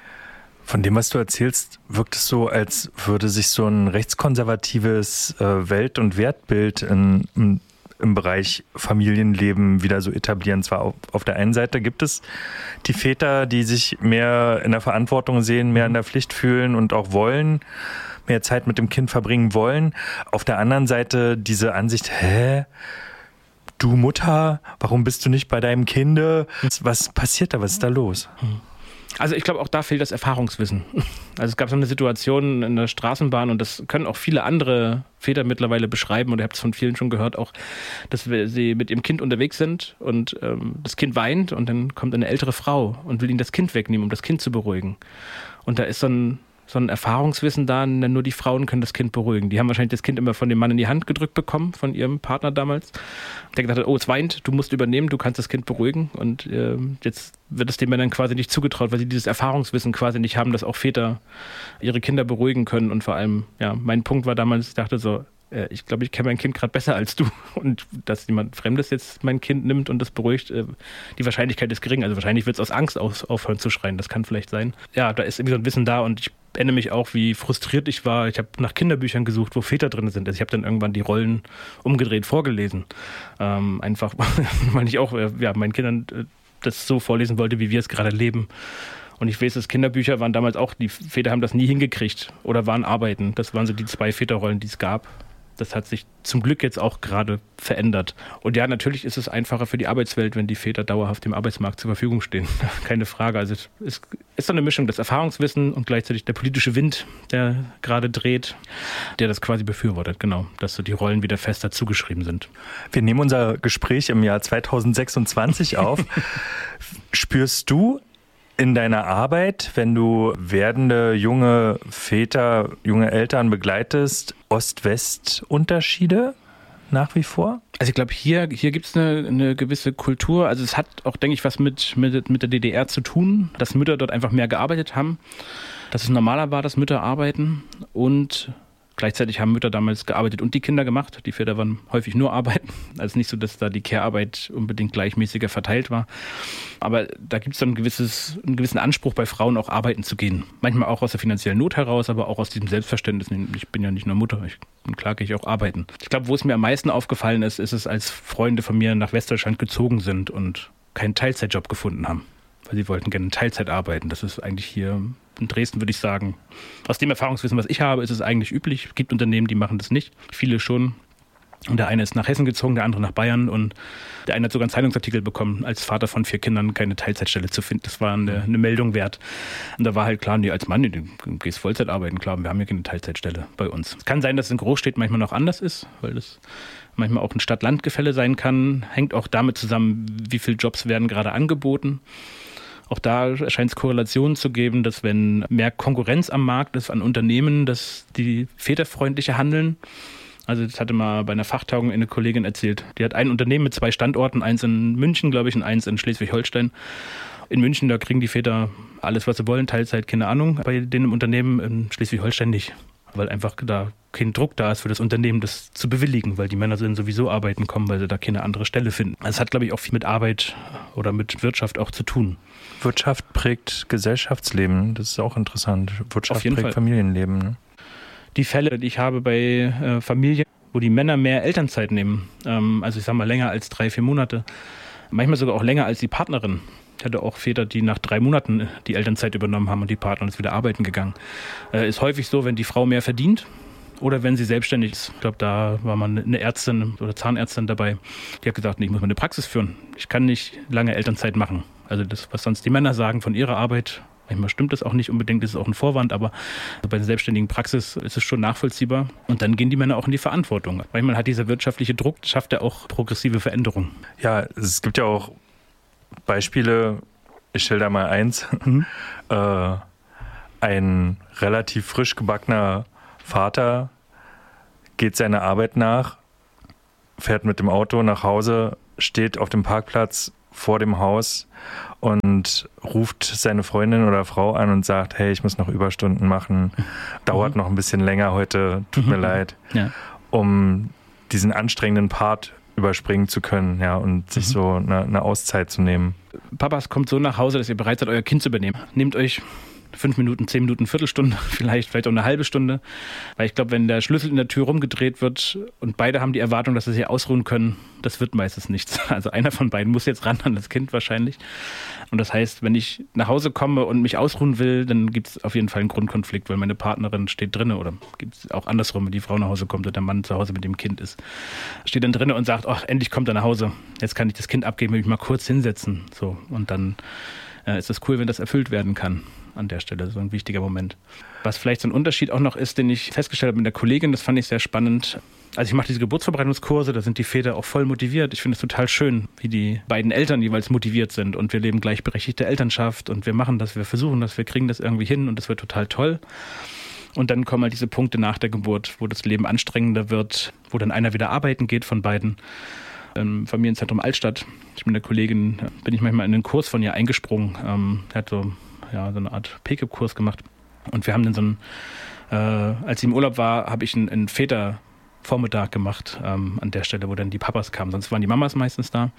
Von dem, was du erzählst, wirkt es so, als würde sich so ein rechtskonservatives äh, Welt- und Wertbild in, in, im Bereich Familienleben wieder so etablieren. Zwar auf, auf der einen Seite gibt es die Väter, die sich mehr in der Verantwortung sehen, mehr in der Pflicht fühlen und auch wollen, mehr Zeit mit dem Kind verbringen wollen. Auf der anderen Seite diese Ansicht, hä? Du Mutter, warum bist du nicht bei deinem Kind? Was passiert da? Was ist da los? Also ich glaube, auch da fehlt das Erfahrungswissen. Also es gab so eine Situation in der Straßenbahn und das können auch viele andere Väter mittlerweile beschreiben und ihr habt es von vielen schon gehört auch, dass wir, sie mit ihrem Kind unterwegs sind und ähm, das Kind weint und dann kommt eine ältere Frau und will ihnen das Kind wegnehmen, um das Kind zu beruhigen. Und da ist so ein so ein Erfahrungswissen da, denn nur die Frauen können das Kind beruhigen. Die haben wahrscheinlich das Kind immer von dem Mann in die Hand gedrückt bekommen, von ihrem Partner damals. Der gesagt hat, oh, es weint, du musst übernehmen, du kannst das Kind beruhigen. Und äh, jetzt wird es den Männern quasi nicht zugetraut, weil sie dieses Erfahrungswissen quasi nicht haben, dass auch Väter ihre Kinder beruhigen können. Und vor allem, ja, mein Punkt war damals, ich dachte so, äh, ich glaube, ich kenne mein Kind gerade besser als du. Und dass jemand Fremdes jetzt mein Kind nimmt und das beruhigt, äh, die Wahrscheinlichkeit ist gering. Also wahrscheinlich wird es aus Angst aus, aufhören zu schreien, das kann vielleicht sein. Ja, da ist irgendwie so ein Wissen da und ich erinnere mich auch, wie frustriert ich war. Ich habe nach Kinderbüchern gesucht, wo Väter drin sind. Also ich habe dann irgendwann die Rollen umgedreht vorgelesen. Ähm, einfach, weil ich auch ja, meinen Kindern äh, das so vorlesen wollte, wie wir es gerade leben. Und ich weiß, dass Kinderbücher waren damals auch, die Väter haben das nie hingekriegt oder waren arbeiten. Das waren so die zwei Väterrollen, die es gab. Das hat sich zum Glück jetzt auch gerade verändert. Und ja, natürlich ist es einfacher für die Arbeitswelt, wenn die Väter dauerhaft dem Arbeitsmarkt zur Verfügung stehen. Keine Frage. Also es ist, ist so eine Mischung, das Erfahrungswissen und gleichzeitig der politische Wind, der gerade dreht, der das quasi befürwortet, genau, dass so die Rollen wieder fester zugeschrieben sind. Wir nehmen unser Gespräch im Jahr zweitausendsechsundzwanzig auf. Spürst du in deiner Arbeit, wenn du werdende junge Väter, junge Eltern begleitest, Ost-West-Unterschiede nach wie vor? Also ich glaube, hier, hier gibt es eine, eine gewisse Kultur. Also es hat auch, denke ich, was mit, mit, mit der D D R zu tun, dass Mütter dort einfach mehr gearbeitet haben, dass es normaler war, dass Mütter arbeiten und gleichzeitig haben Mütter damals gearbeitet und die Kinder gemacht. Die Väter waren häufig nur arbeiten. Also nicht so, dass da die Care-Arbeit unbedingt gleichmäßiger verteilt war. Aber da gibt es dann ein gewisses, einen gewissen Anspruch bei Frauen, auch arbeiten zu gehen. Manchmal auch aus der finanziellen Not heraus, aber auch aus diesem Selbstverständnis. Ich bin ja nicht nur Mutter, ich, und klar gehe ich auch arbeiten. Ich glaube, wo es mir am meisten aufgefallen ist, ist es, als Freunde von mir nach Westdeutschland gezogen sind und keinen Teilzeitjob gefunden haben. Weil sie wollten gerne in Teilzeit arbeiten. Das ist eigentlich hier in Dresden, würde ich sagen, aus dem Erfahrungswissen, was ich habe, ist es eigentlich üblich. Es gibt Unternehmen, die machen das nicht. Viele schon. Und der eine ist nach Hessen gezogen, der andere nach Bayern. Und der eine hat sogar einen Zeitungsartikel bekommen, als Vater von vier Kindern keine Teilzeitstelle zu finden. Das war eine, eine Meldung wert. Und da war halt klar, nee, als Mann, du gehst Vollzeit arbeiten. Klar, wir haben ja keine Teilzeitstelle bei uns. Es kann sein, dass es in Großstädten manchmal noch anders ist, weil das manchmal auch ein Stadt-Land-Gefälle sein kann. Hängt auch damit zusammen, wie viele Jobs werden gerade angeboten. Auch da scheint es Korrelationen zu geben, dass wenn mehr Konkurrenz am Markt ist an Unternehmen, dass die väterfreundlicher handeln. Also das hatte mal bei einer Fachtagung eine Kollegin erzählt. Die hat ein Unternehmen mit zwei Standorten, eins in München, glaube ich, und eins in Schleswig-Holstein. In München, da kriegen die Väter alles, was sie wollen, Teilzeit, keine Ahnung. Bei denen im Unternehmen in Schleswig-Holstein nicht. Weil einfach da kein Druck da ist für das Unternehmen, das zu bewilligen, weil die Männer dann sowieso arbeiten kommen, weil sie da keine andere Stelle finden. Es hat, glaube ich, auch viel mit Arbeit oder mit Wirtschaft auch zu tun. Wirtschaft prägt Gesellschaftsleben, das ist auch interessant. Wirtschaft prägt Fall. Familienleben. Ne? Die Fälle, die ich habe bei äh, Familien, wo die Männer mehr Elternzeit nehmen, ähm, also ich sage mal länger als drei, vier Monate, manchmal sogar auch länger als die Partnerin. Ich hatte auch Väter, die nach drei Monaten die Elternzeit übernommen haben und die Partnerin ist wieder arbeiten gegangen. Äh, ist häufig so, wenn die Frau mehr verdient, Oder wenn sie selbstständig ist. Ich glaube, da war mal eine Ärztin oder Zahnärztin dabei, die hat gesagt, nee, ich muss mal eine Praxis führen. Ich kann nicht lange Elternzeit machen. Also das, was sonst die Männer sagen von ihrer Arbeit, manchmal stimmt das auch nicht unbedingt, das ist auch ein Vorwand, aber bei der selbstständigen Praxis ist es schon nachvollziehbar. Und dann gehen die Männer auch in die Verantwortung. Manchmal hat dieser wirtschaftliche Druck, schafft er auch progressive Veränderungen. Ja, es gibt ja auch Beispiele, ich stelle da mal eins, mhm. äh, ein relativ frisch gebackener Vater geht seiner Arbeit nach, fährt mit dem Auto nach Hause, steht auf dem Parkplatz vor dem Haus und ruft seine Freundin oder Frau an und sagt, hey, ich muss noch Überstunden machen, dauert mhm. noch ein bisschen länger heute, tut mhm. mir leid, ja. um diesen anstrengenden Part überspringen zu können, ja, und sich mhm. so eine, eine Auszeit zu nehmen. Papas kommt so nach Hause, dass ihr bereit seid, euer Kind zu übernehmen. Nehmt euch fünf Minuten, zehn Minuten, Viertelstunde, vielleicht, vielleicht auch eine halbe Stunde. Weil ich glaube, wenn der Schlüssel in der Tür rumgedreht wird und beide haben die Erwartung, dass sie sich ausruhen können, das wird meistens nichts. Also einer von beiden muss jetzt ran an das Kind wahrscheinlich. Und das heißt, wenn ich nach Hause komme und mich ausruhen will, dann gibt es auf jeden Fall einen Grundkonflikt, weil meine Partnerin steht drinne oder gibt es auch andersrum, wenn die Frau nach Hause kommt und der Mann zu Hause mit dem Kind ist, steht dann drinne und sagt, ach, endlich kommt er nach Hause. Jetzt kann ich das Kind abgeben, will mich mal kurz hinsetzen. So, und dann äh, ist es cool, wenn das erfüllt werden kann. An der Stelle, so ein wichtiger Moment. Was vielleicht so ein Unterschied auch noch ist, den ich festgestellt habe mit der Kollegin, das fand ich sehr spannend. Also ich mache diese Geburtsvorbereitungskurse, da sind die Väter auch voll motiviert. Ich finde es total schön, wie die beiden Eltern jeweils motiviert sind und wir leben gleichberechtigte Elternschaft und wir machen das, wir versuchen das, wir kriegen das irgendwie hin und das wird total toll. Und dann kommen halt diese Punkte nach der Geburt, wo das Leben anstrengender wird, wo dann einer wieder arbeiten geht von beiden. Im Familienzentrum Altstadt, ich bin der Kollegin, bin ich manchmal in den Kurs von ihr eingesprungen. Ähm, er hat so ja, so eine Art P K I-Kurs gemacht. Und wir haben dann so einen, äh, als sie im Urlaub war, habe ich einen, einen Vätervormittag gemacht ähm, an der Stelle, wo dann die Papas kamen. Sonst waren die Mamas meistens da.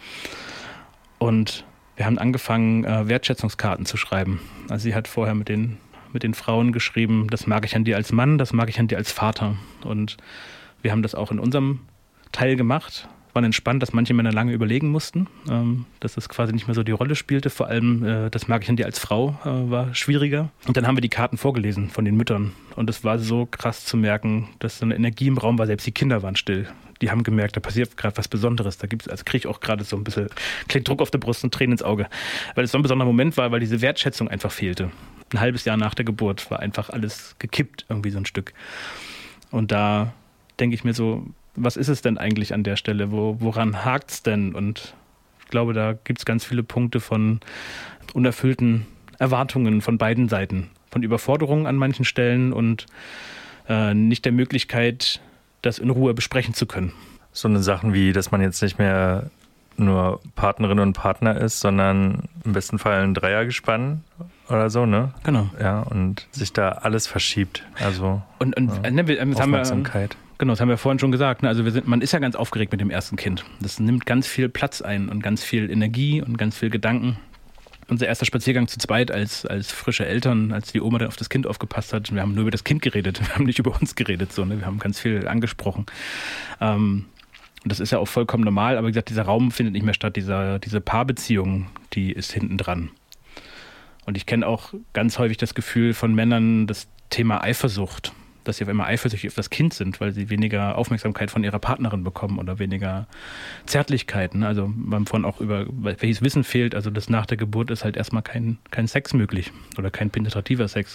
Und wir haben angefangen, äh, Wertschätzungskarten zu schreiben. Also sie hat vorher mit den, mit den Frauen geschrieben, das mag ich an dir als Mann, das mag ich an dir als Vater. Und wir haben das auch in unserem Teil gemacht. War entspannt, dass manche Männer lange überlegen mussten, ähm, dass das quasi nicht mehr so die Rolle spielte. Vor allem, äh, das mag ich an dir als Frau, äh, war schwieriger. Und dann haben wir die Karten vorgelesen von den Müttern. Und es war so krass zu merken, dass so eine Energie im Raum war. Selbst die Kinder waren still. Die haben gemerkt, da passiert gerade was Besonderes. Da gibt's, also kriege ich auch gerade so ein bisschen kleinen Druck auf der Brust und Tränen ins Auge. Weil es so ein besonderer Moment war, weil diese Wertschätzung einfach fehlte. Ein halbes Jahr nach der Geburt war einfach alles gekippt, irgendwie so ein Stück. Und da denke ich mir so, was ist es denn eigentlich an der Stelle? Wo, woran hakt es denn? Und ich glaube, da gibt es ganz viele Punkte von unerfüllten Erwartungen von beiden Seiten. Von Überforderungen an manchen Stellen und äh, nicht der Möglichkeit, das in Ruhe besprechen zu können. So eine Sachen wie, dass man jetzt nicht mehr nur Partnerin und Partner ist, sondern im besten Fall ein Dreiergespann oder so, ne? Genau. Ja, und sich da alles verschiebt. Also und, und ja, ne, wir, Aufmerksamkeit. Haben wir, genau, das haben wir vorhin schon gesagt. Ne? Also wir sind, man ist ja ganz aufgeregt mit dem ersten Kind. Das nimmt ganz viel Platz ein und ganz viel Energie und ganz viel Gedanken. Unser erster Spaziergang zu zweit als, als frische Eltern, als die Oma dann auf das Kind aufgepasst hat, wir haben nur über das Kind geredet, wir haben nicht über uns geredet. So, ne? Wir haben ganz viel angesprochen. Ähm, das ist ja auch vollkommen normal, aber wie gesagt, dieser Raum findet nicht mehr statt, dieser, diese Paarbeziehung, die ist hinten dran. Und ich kenne auch ganz häufig das Gefühl von Männern, das Thema Eifersucht, dass sie auf einmal eifersüchtig auf das Kind sind, weil sie weniger Aufmerksamkeit von ihrer Partnerin bekommen oder weniger Zärtlichkeiten. Also wir haben vorhin auch über welches Wissen fehlt, also das nach der Geburt ist halt erstmal kein, kein Sex möglich oder kein penetrativer Sex.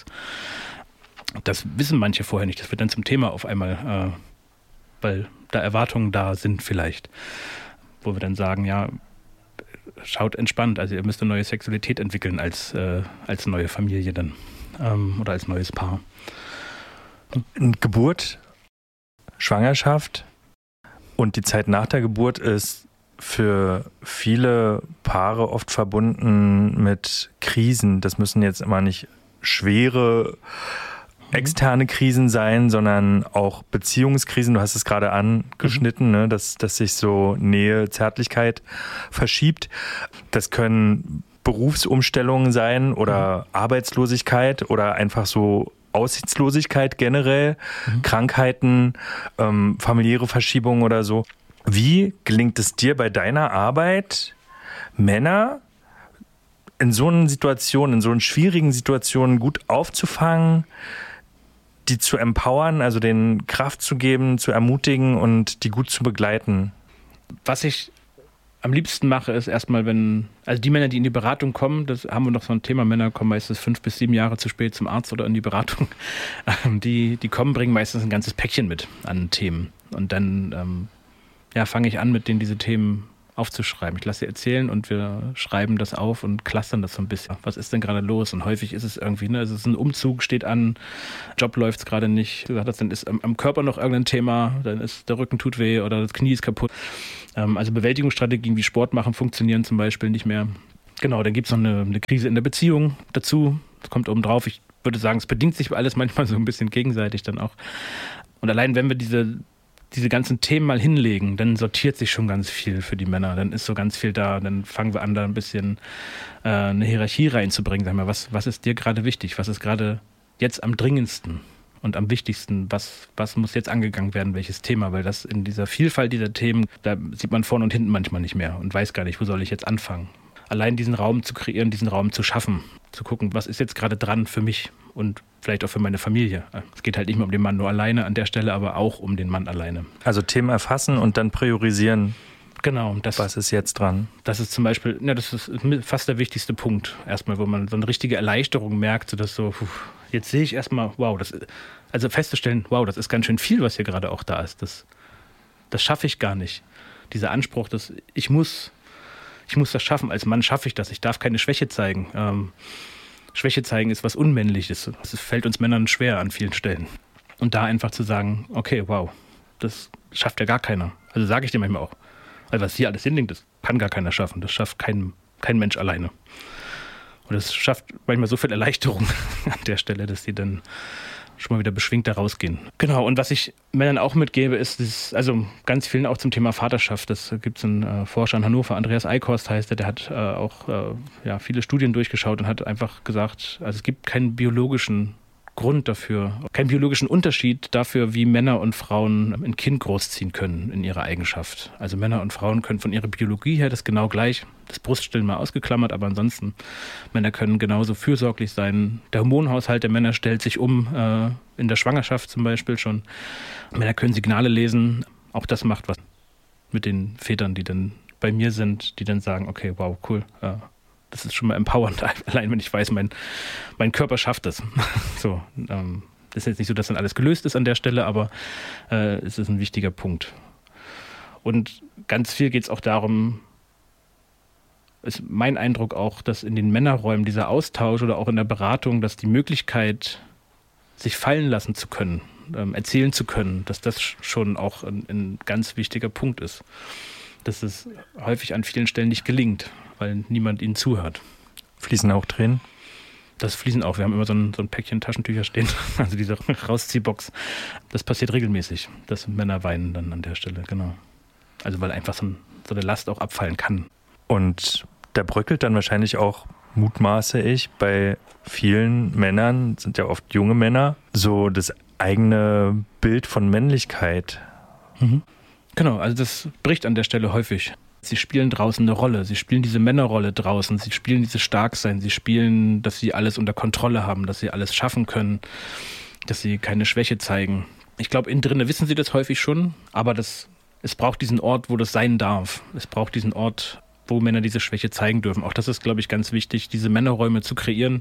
Das wissen manche vorher nicht, das wird dann zum Thema auf einmal, äh, weil da Erwartungen da sind vielleicht, wo wir dann sagen, ja, schaut entspannt, also ihr müsst eine neue Sexualität entwickeln als, äh, als neue Familie dann ähm, oder als neues Paar. Geburt, Schwangerschaft und die Zeit nach der Geburt ist für viele Paare oft verbunden mit Krisen. Das müssen jetzt immer nicht schwere externe Krisen sein, sondern auch Beziehungskrisen. Du hast es gerade angeschnitten, ne, dass, dass sich so Nähe, Zärtlichkeit verschiebt. Das können Berufsumstellungen sein oder mhm. Arbeitslosigkeit oder einfach so Aussichtslosigkeit generell, mhm. Krankheiten, ähm, familiäre Verschiebungen oder so. Wie gelingt es dir bei deiner Arbeit, Männer in so einer Situation, in so schwierigen Situationen gut aufzufangen, die zu empowern, also denen Kraft zu geben, zu ermutigen und die gut zu begleiten? Was ich am liebsten mache, ist erstmal, wenn, also die Männer, die in die Beratung kommen, das haben wir noch so ein Thema, Männer kommen meistens fünf bis sieben Jahre zu spät zum Arzt oder in die Beratung. Die, die kommen, bringen meistens ein ganzes Päckchen mit an Themen. Und dann ähm, ja, fange ich an, mit denen diese Themen aufzuschreiben. Ich lasse sie erzählen und wir schreiben das auf und clustern das so ein bisschen. Was ist denn gerade los? Und häufig ist es irgendwie, ne, es ist ein Umzug, steht an, Job läuft es gerade nicht. Dann ist am, am Körper noch irgendein Thema, dann ist der Rücken tut weh oder das Knie ist kaputt. Ähm, also Bewältigungsstrategien wie Sport machen funktionieren zum Beispiel nicht mehr. Genau, dann gibt es noch eine, eine Krise in der Beziehung dazu. Das kommt oben drauf. Ich würde sagen, es bedingt sich alles manchmal so ein bisschen gegenseitig dann auch. Und allein, wenn wir diese diese ganzen Themen mal hinlegen, dann sortiert sich schon ganz viel für die Männer. Dann ist so ganz viel da. Dann fangen wir an, da ein bisschen äh, eine Hierarchie reinzubringen. Sag mal, was, was ist dir gerade wichtig? Was ist gerade jetzt am dringendsten und am wichtigsten? Was, was muss jetzt angegangen werden? Welches Thema? Weil das in dieser Vielfalt dieser Themen, da sieht man vorne und hinten manchmal nicht mehr und weiß gar nicht, wo soll ich jetzt anfangen. Allein diesen Raum zu kreieren, diesen Raum zu schaffen, zu gucken, was ist jetzt gerade dran für mich und vielleicht auch für meine Familie. Es geht halt nicht mehr um den Mann nur alleine an der Stelle, aber auch um den Mann alleine. Also Themen erfassen und dann priorisieren. Genau. Das, was ist jetzt dran? Das ist zum Beispiel, ja, das ist fast der wichtigste Punkt. Erstmal, wo man so eine richtige Erleichterung merkt, sodass so, puh, jetzt sehe ich erstmal, wow, das, also festzustellen, wow, das ist ganz schön viel, was hier gerade auch da ist. Das, das schaffe ich gar nicht. Dieser Anspruch, dass ich muss, ich muss das schaffen. Als Mann schaffe ich das. Ich darf keine Schwäche zeigen. Ähm, Schwäche zeigen ist was Unmännliches. Das fällt uns Männern schwer an vielen Stellen. Und da einfach zu sagen, okay, wow, das schafft ja gar keiner. Also sage ich dir manchmal auch. Also was hier alles hinlegt, das kann gar keiner schaffen. Das schafft kein, kein Mensch alleine. Und das schafft manchmal so viel Erleichterung an der Stelle, dass die dann schon mal wieder beschwingt da rausgehen. Genau, und was ich Männern auch mitgebe, ist, das, also ganz vielen auch zum Thema Vaterschaft. Das gibt es einen äh, Forscher in Hannover, Andreas Eichhorst heißt der, der hat äh, auch äh, ja, viele Studien durchgeschaut und hat einfach gesagt, also es gibt keinen biologischen Grund dafür, keinen biologischen Unterschied dafür, wie Männer und Frauen ein Kind großziehen können in ihrer Eigenschaft. Also Männer und Frauen können von ihrer Biologie her das genau gleich, das Bruststillen mal ausgeklammert, aber ansonsten, Männer können genauso fürsorglich sein. Der Hormonhaushalt der Männer stellt sich um, äh, in der Schwangerschaft zum Beispiel schon. Männer können Signale lesen, auch das macht was mit den Vätern, die dann bei mir sind, die dann sagen, okay, wow, cool, äh, das ist schon mal empowernd, allein wenn ich weiß, mein, mein Körper schafft es. So, ähm, das ist jetzt nicht so, dass dann alles gelöst ist an der Stelle, aber äh, es ist ein wichtiger Punkt. Und ganz viel geht es auch darum, ist mein Eindruck auch, dass in den Männerräumen dieser Austausch oder auch in der Beratung, dass die Möglichkeit, sich fallen lassen zu können, ähm, erzählen zu können, dass das schon auch ein, ein ganz wichtiger Punkt ist. Dass es häufig an vielen Stellen nicht gelingt, weil niemand ihnen zuhört. Fließen auch Tränen? Das fließen auch. Wir haben immer so ein, so ein Päckchen Taschentücher stehen, also diese Rausziehbox. Das passiert regelmäßig, dass Männer weinen dann an der Stelle, genau. Also weil einfach so, ein, so eine Last auch abfallen kann. Und da bröckelt dann wahrscheinlich auch, mutmaße ich, bei vielen Männern, sind ja oft junge Männer, so das eigene Bild von Männlichkeit. Mhm. Genau, also das bricht an der Stelle häufig. Sie spielen draußen eine Rolle, sie spielen diese Männerrolle draußen, sie spielen dieses Starksein, sie spielen, dass sie alles unter Kontrolle haben, dass sie alles schaffen können, dass sie keine Schwäche zeigen. Ich glaube, innen drin wissen sie das häufig schon, aber das, es braucht diesen Ort, wo das sein darf. Es braucht diesen Ort, wo Männer diese Schwäche zeigen dürfen. Auch das ist, glaube ich, ganz wichtig, diese Männerräume zu kreieren.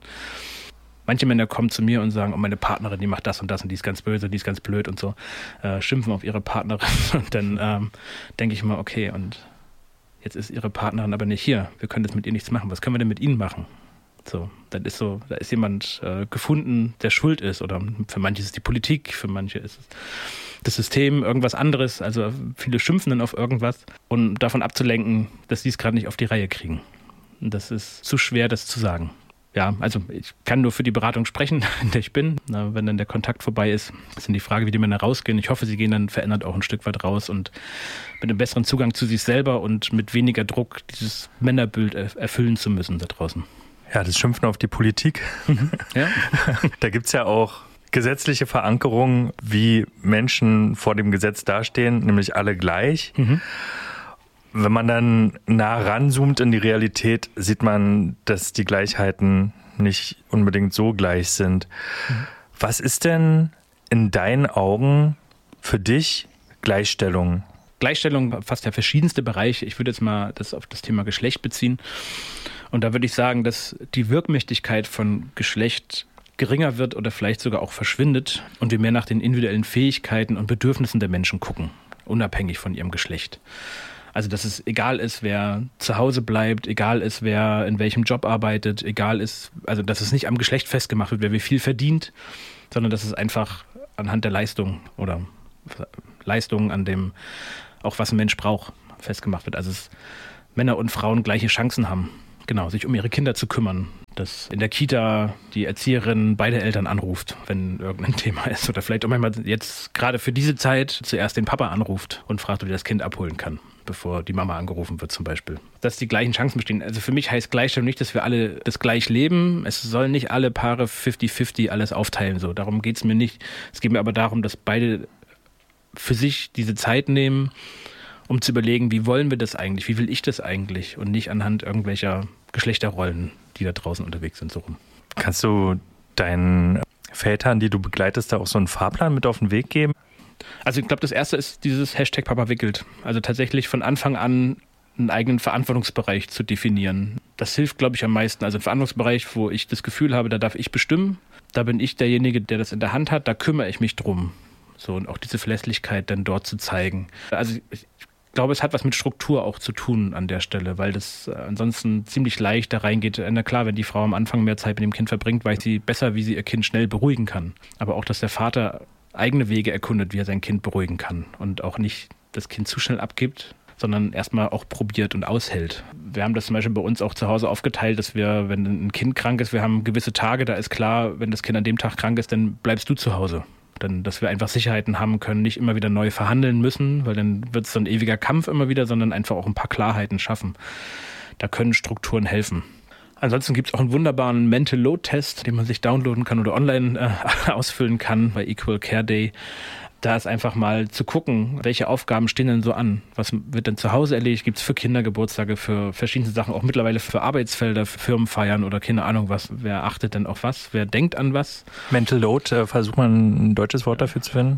Manche Männer kommen zu mir und sagen, oh, meine Partnerin, die macht das und das und die ist ganz böse, die ist ganz blöd und so, äh, schimpfen auf ihre Partnerin. Und dann ähm, denke ich mal, okay, und jetzt ist ihre Partnerin aber nicht hier. Wir können jetzt mit ihr nichts machen. Was können wir denn mit ihnen machen? So, dann ist so, da ist jemand äh, gefunden, der schuld ist. Oder für manche ist es die Politik, für manche ist es das System, irgendwas anderes. Also viele schimpfen dann auf irgendwas. Und davon abzulenken, dass sie es gerade nicht auf die Reihe kriegen. Und das ist zu schwer, das zu sagen. Ja, also ich kann nur für die Beratung sprechen, in der ich bin. Na, wenn dann der Kontakt vorbei ist, ist dann die Frage, wie die Männer rausgehen. Ich hoffe, sie gehen dann verändert auch ein Stück weit raus und mit einem besseren Zugang zu sich selber und mit weniger Druck, dieses Männerbild erfüllen zu müssen da draußen. Ja, das Schimpfen auf die Politik. Ja. Da gibt es ja auch gesetzliche Verankerungen, wie Menschen vor dem Gesetz dastehen, nämlich alle gleich. Mhm. Wenn man dann nah ranzoomt in die Realität, sieht man, dass die Gleichheiten nicht unbedingt so gleich sind. Mhm. Was ist denn in deinen Augen für dich Gleichstellung? Gleichstellung fasst ja verschiedenste Bereiche. Ich würde jetzt mal das auf das Thema Geschlecht beziehen. Und da würde ich sagen, dass die Wirkmächtigkeit von Geschlecht geringer wird oder vielleicht sogar auch verschwindet und wir mehr nach den individuellen Fähigkeiten und Bedürfnissen der Menschen gucken, unabhängig von ihrem Geschlecht. Also dass es egal ist, wer zu Hause bleibt, egal ist, wer in welchem Job arbeitet, egal ist, also dass es nicht am Geschlecht festgemacht wird, wer wie viel verdient, sondern dass es einfach anhand der Leistung oder Leistungen an dem, auch was ein Mensch braucht, festgemacht wird. Also dass Männer und Frauen gleiche Chancen haben, genau, sich um ihre Kinder zu kümmern. Dass in der Kita die Erzieherin beide Eltern anruft, wenn irgendein Thema ist. Oder vielleicht auch manchmal jetzt gerade für diese Zeit zuerst den Papa anruft und fragt, ob er das Kind abholen kann, bevor die Mama angerufen wird zum Beispiel. Dass die gleichen Chancen bestehen. Also für mich heißt Gleichstellung nicht, dass wir alle das gleich leben. Es sollen nicht alle Paare fünfzig fünfzig alles aufteilen. So. Darum geht es mir nicht. Es geht mir aber darum, dass beide für sich diese Zeit nehmen, um zu überlegen, wie wollen wir das eigentlich, wie will ich das eigentlich und nicht anhand irgendwelcher Geschlechterrollen, die da draußen unterwegs sind, so rum. Kannst du deinen Vätern, die du begleitest, da auch so einen Fahrplan mit auf den Weg geben? Also ich glaube, das erste ist dieses Hashtag Papa wickelt. Also tatsächlich von Anfang an einen eigenen Verantwortungsbereich zu definieren. Das hilft, glaube ich, am meisten. Also ein Verantwortungsbereich, wo ich das Gefühl habe, da darf ich bestimmen. Da bin ich derjenige, der das in der Hand hat. Da kümmere ich mich drum. So, und auch diese Verlässlichkeit dann dort zu zeigen. Also ich Ich glaube, es hat was mit Struktur auch zu tun an der Stelle, weil das ansonsten ziemlich leicht da reingeht. Na klar, wenn die Frau am Anfang mehr Zeit mit dem Kind verbringt, weiß sie besser, wie sie ihr Kind schnell beruhigen kann. Aber auch, dass der Vater eigene Wege erkundet, wie er sein Kind beruhigen kann und auch nicht das Kind zu schnell abgibt, sondern erstmal auch probiert und aushält. Wir haben das zum Beispiel bei uns auch zu Hause aufgeteilt, dass wir, wenn ein Kind krank ist, wir haben gewisse Tage, da ist klar, wenn das Kind an dem Tag krank ist, dann bleibst du zu Hause. Dann, dass wir einfach Sicherheiten haben können, nicht immer wieder neu verhandeln müssen, weil dann wird es so ein ewiger Kampf immer wieder, sondern einfach auch ein paar Klarheiten schaffen. Da können Strukturen helfen. Ansonsten gibt es auch einen wunderbaren Mental Load Test, den man sich downloaden kann oder online äh, ausfüllen kann bei Equal Care Day. Da ist einfach mal zu gucken, welche Aufgaben stehen denn so an? Was wird denn zu Hause erledigt? Gibt es für Kindergeburtstage, für verschiedene Sachen, auch mittlerweile für Arbeitsfelder, für Firmenfeiern oder keine Ahnung was. Wer achtet denn auf was? Wer denkt an was? Mental Load, äh, versucht man ein deutsches Wort dafür zu finden?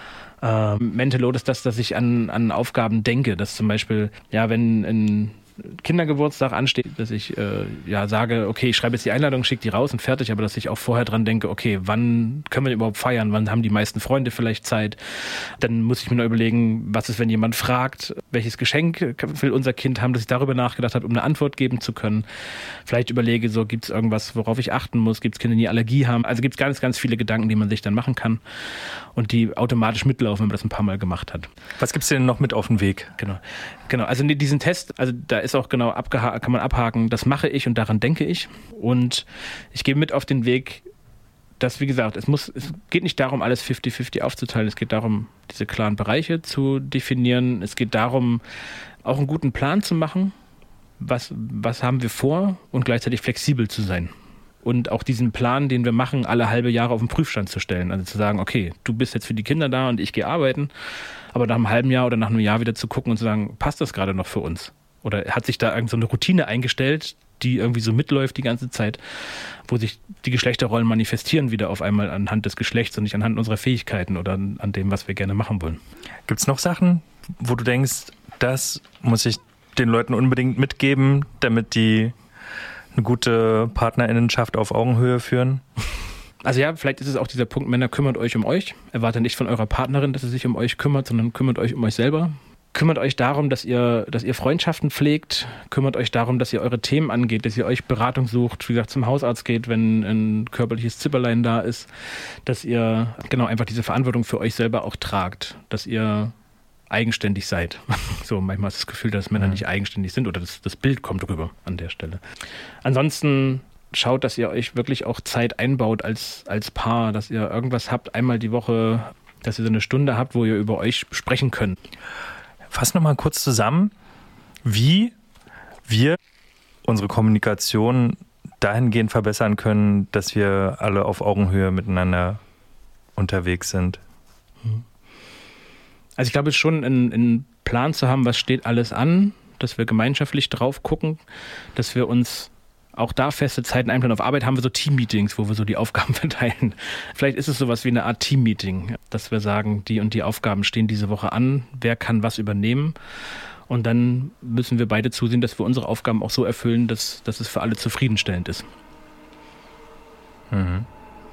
Ähm, Mental Load ist das, dass ich an, an Aufgaben denke. Dass zum Beispiel, ja, wenn ein Kindergeburtstag ansteht, dass ich äh, ja sage, okay, ich schreibe jetzt die Einladung, schicke die raus und fertig, aber dass ich auch vorher dran denke, okay, wann können wir überhaupt feiern, wann haben die meisten Freunde vielleicht Zeit? Dann muss ich mir noch überlegen, was ist, wenn jemand fragt, welches Geschenk will unser Kind haben, dass ich darüber nachgedacht habe, um eine Antwort geben zu können. Vielleicht überlege so, gibt es irgendwas, worauf ich achten muss, gibt es Kinder, die Allergie haben? Also gibt es ganz, ganz viele Gedanken, die man sich dann machen kann und die automatisch mitlaufen, wenn man das ein paar Mal gemacht hat. Was gibt es denn noch mit auf den Weg? Genau, genau. Also diesen Test, also da ist auch genau abgeha- kann man abhaken, das mache ich und daran denke ich. Und ich gehe mit auf den Weg, dass, wie gesagt, es muss, es geht nicht darum, alles fünfzig fünfzig aufzuteilen. Es geht darum, diese klaren Bereiche zu definieren. Es geht darum, auch einen guten Plan zu machen. Was, was haben wir vor und gleichzeitig flexibel zu sein. Und auch diesen Plan, den wir machen, alle halbe Jahre auf den Prüfstand zu stellen. Also zu sagen, okay, du bist jetzt für die Kinder da und ich gehe arbeiten. Aber nach einem halben Jahr oder nach einem Jahr wieder zu gucken und zu sagen, passt das gerade noch für uns? Oder hat sich da irgend so eine Routine eingestellt, die irgendwie so mitläuft die ganze Zeit, wo sich die Geschlechterrollen manifestieren wieder auf einmal anhand des Geschlechts und nicht anhand unserer Fähigkeiten oder an dem, was wir gerne machen wollen. Gibt es noch Sachen, wo du denkst, das muss ich den Leuten unbedingt mitgeben, damit die eine gute Partnerinnenschaft auf Augenhöhe führen? Also ja, vielleicht ist es auch dieser Punkt, Männer, kümmert euch um euch. Erwartet nicht von eurer Partnerin, dass sie sich um euch kümmert, sondern kümmert euch um euch selber. Kümmert euch darum, dass ihr, dass ihr Freundschaften pflegt. Kümmert euch darum, dass ihr eure Themen angeht, dass ihr euch Beratung sucht, wie gesagt, zum Hausarzt geht, wenn ein körperliches Zipperlein da ist. Dass ihr genau einfach diese Verantwortung für euch selber auch tragt. Dass ihr eigenständig seid. So, manchmal ist das Gefühl, dass Männer nicht eigenständig sind oder das, das Bild kommt rüber an der Stelle. Ansonsten schaut, dass ihr euch wirklich auch Zeit einbaut als, als Paar, dass ihr irgendwas habt, einmal die Woche, dass ihr so eine Stunde habt, wo ihr über euch sprechen könnt. Fass nochmal kurz zusammen, wie wir unsere Kommunikation dahingehend verbessern können, dass wir alle auf Augenhöhe miteinander unterwegs sind. Also ich glaube, es ist schon ein, ein Plan zu haben, was steht alles an, dass wir gemeinschaftlich drauf gucken, dass wir uns auch da feste Zeiten einplanen. Auf Arbeit haben wir so Team-Meetings, wo wir so die Aufgaben verteilen. Vielleicht ist es sowas wie eine Art Team-Meeting, dass wir sagen, die und die Aufgaben stehen diese Woche an, wer kann was übernehmen. Und dann müssen wir beide zusehen, dass wir unsere Aufgaben auch so erfüllen, dass, dass es für alle zufriedenstellend ist. Mhm.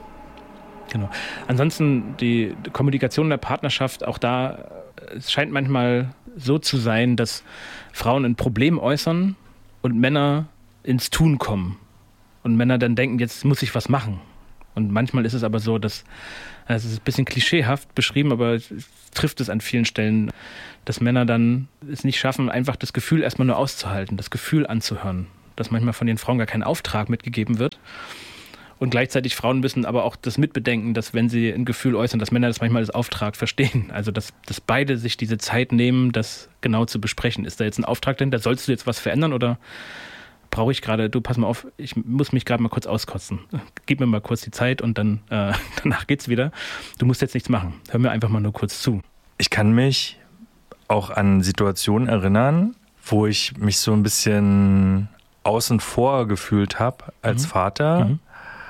Genau. Ansonsten die Kommunikation in der Partnerschaft, auch da, es scheint manchmal so zu sein, dass Frauen ein Problem äußern und Männer ins Tun kommen. Und Männer dann denken, jetzt muss ich was machen. Und manchmal ist es aber so, dass, also es ist ein bisschen klischeehaft beschrieben, aber es trifft es an vielen Stellen, dass Männer dann es nicht schaffen, einfach das Gefühl erstmal nur auszuhalten, das Gefühl anzuhören. Dass manchmal von den Frauen gar kein Auftrag mitgegeben wird. Und gleichzeitig Frauen müssen aber auch das mitbedenken, dass wenn sie ein Gefühl äußern, dass Männer das manchmal als Auftrag verstehen. Also dass, dass beide sich diese Zeit nehmen, das genau zu besprechen. Ist da jetzt ein Auftrag denn? Da sollst du jetzt was verändern oder brauche ich gerade, du pass mal auf, ich muss mich gerade mal kurz auskotzen. Gib mir mal kurz die Zeit und dann äh, danach geht's wieder. Du musst jetzt nichts machen. Hör mir einfach mal nur kurz zu. Ich kann mich auch an Situationen erinnern, wo ich mich so ein bisschen außen vor gefühlt habe als mhm. Vater mhm.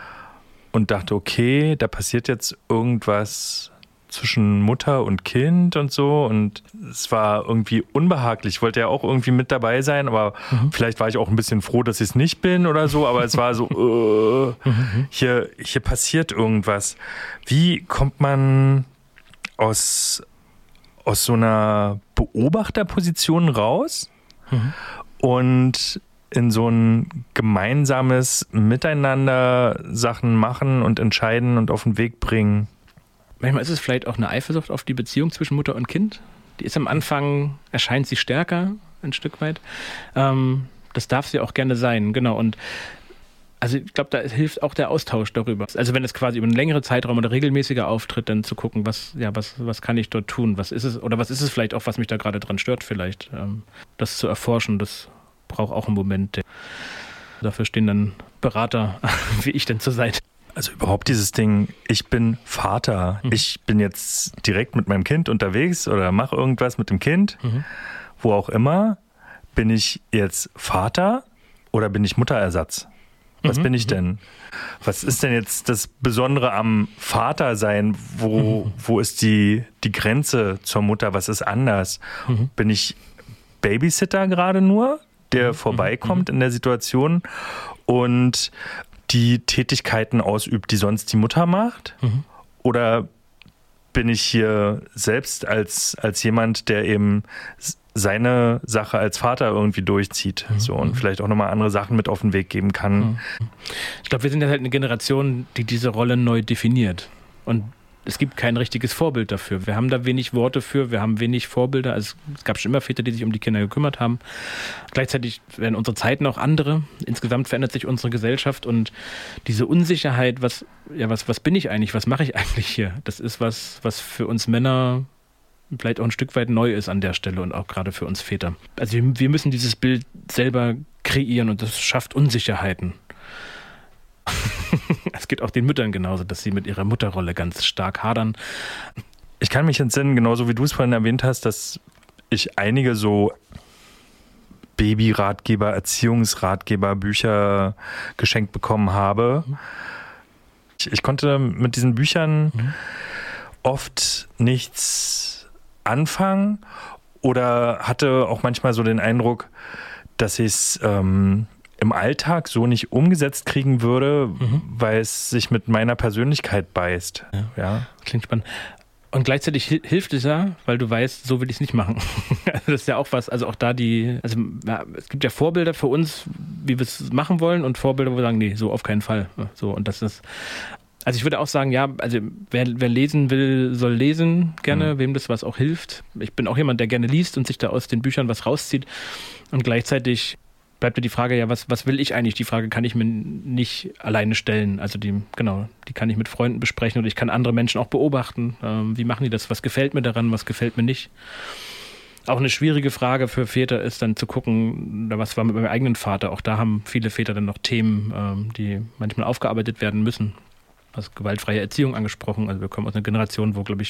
und dachte, okay, da passiert jetzt irgendwas zwischen Mutter und Kind und so und es war irgendwie unbehaglich. Ich wollte ja auch irgendwie mit dabei sein, aber mhm. vielleicht war ich auch ein bisschen froh, dass ich es nicht bin oder so, aber es war so, äh, mhm. hier, hier passiert irgendwas. Wie kommt man aus, aus so einer Beobachterposition raus mhm. und in so ein gemeinsames Miteinander Sachen machen und entscheiden und auf den Weg bringen? Manchmal ist es vielleicht auch eine Eifersucht auf die Beziehung zwischen Mutter und Kind. Die ist am Anfang, erscheint sie stärker, ein Stück weit. Ähm, das darf sie auch gerne sein, genau. Und also ich glaube, da hilft auch der Austausch darüber. Also wenn es quasi über einen längeren Zeitraum oder regelmäßiger auftritt, dann zu gucken, was, ja, was, was kann ich dort tun? Was ist es, oder was ist es vielleicht auch, was mich da gerade dran stört vielleicht? Ähm, das zu erforschen, das braucht auch einen Moment. Dafür stehen dann Berater wie ich denn zur Seite. Also überhaupt dieses Ding, ich bin Vater, mhm. ich bin jetzt direkt mit meinem Kind unterwegs oder mache irgendwas mit dem Kind, mhm. wo auch immer. Bin ich jetzt Vater oder bin ich Mutterersatz? Was mhm. bin ich denn? Was ist denn jetzt das Besondere am Vatersein? Wo, mhm. wo ist die, die Grenze zur Mutter? Was ist anders? Mhm. Bin ich Babysitter gerade nur, der mhm. vorbeikommt mhm. in der Situation und die Tätigkeiten ausübt, die sonst die Mutter macht? Mhm. Oder bin ich hier selbst als, als jemand, der eben seine Sache als Vater irgendwie durchzieht mhm. so, und vielleicht auch nochmal andere Sachen mit auf den Weg geben kann? Mhm. Ich glaube, wir sind ja halt eine Generation, die diese Rolle neu definiert. Und es gibt kein richtiges Vorbild dafür. Wir haben da wenig Worte für, wir haben wenig Vorbilder. Also es gab schon immer Väter, die sich um die Kinder gekümmert haben. Gleichzeitig werden unsere Zeiten auch andere. Insgesamt verändert sich unsere Gesellschaft und diese Unsicherheit, was, ja, was, was bin ich eigentlich, was mache ich eigentlich hier? Das ist was, was für uns Männer vielleicht auch ein Stück weit neu ist an der Stelle und auch gerade für uns Väter. Also wir, wir müssen dieses Bild selber kreieren und das schafft Unsicherheiten. Es geht auch den Müttern genauso, dass sie mit ihrer Mutterrolle ganz stark hadern. Ich kann mich entsinnen, genauso wie du es vorhin erwähnt hast, dass ich einige so Babyratgeber, Erziehungsratgeber, Bücher geschenkt bekommen habe. Ich, ich konnte mit diesen Büchern mhm. oft nichts anfangen oder hatte auch manchmal so den Eindruck, dass ich es ähm, im Alltag so nicht umgesetzt kriegen würde, mhm. weil es sich mit meiner Persönlichkeit beißt. Ja. Ja. Klingt spannend. Und gleichzeitig hilft es ja, weil du weißt, so will ich es nicht machen. Das ist ja auch was, also auch da die, also ja, es gibt ja Vorbilder für uns, wie wir es machen wollen und Vorbilder, wo wir sagen, nee, so auf keinen Fall. So, und das ist, also ich würde auch sagen, ja, also wer, wer lesen will, soll lesen gerne, mhm. wem das was auch hilft. Ich bin auch jemand, der gerne liest und sich da aus den Büchern was rauszieht und gleichzeitig bleibt ja die Frage, ja, was, was will ich eigentlich? Die Frage kann ich mir nicht alleine stellen. Also die, genau, die kann ich mit Freunden besprechen oder ich kann andere Menschen auch beobachten. Ähm, wie machen die das? Was gefällt mir daran? Was gefällt mir nicht? Auch eine schwierige Frage für Väter ist dann zu gucken, was war mit meinem eigenen Vater? Auch da haben viele Väter dann noch Themen, ähm, die manchmal aufgearbeitet werden müssen. Also gewaltfreie Erziehung angesprochen. Also wir kommen aus einer Generation, wo, glaube ich, noch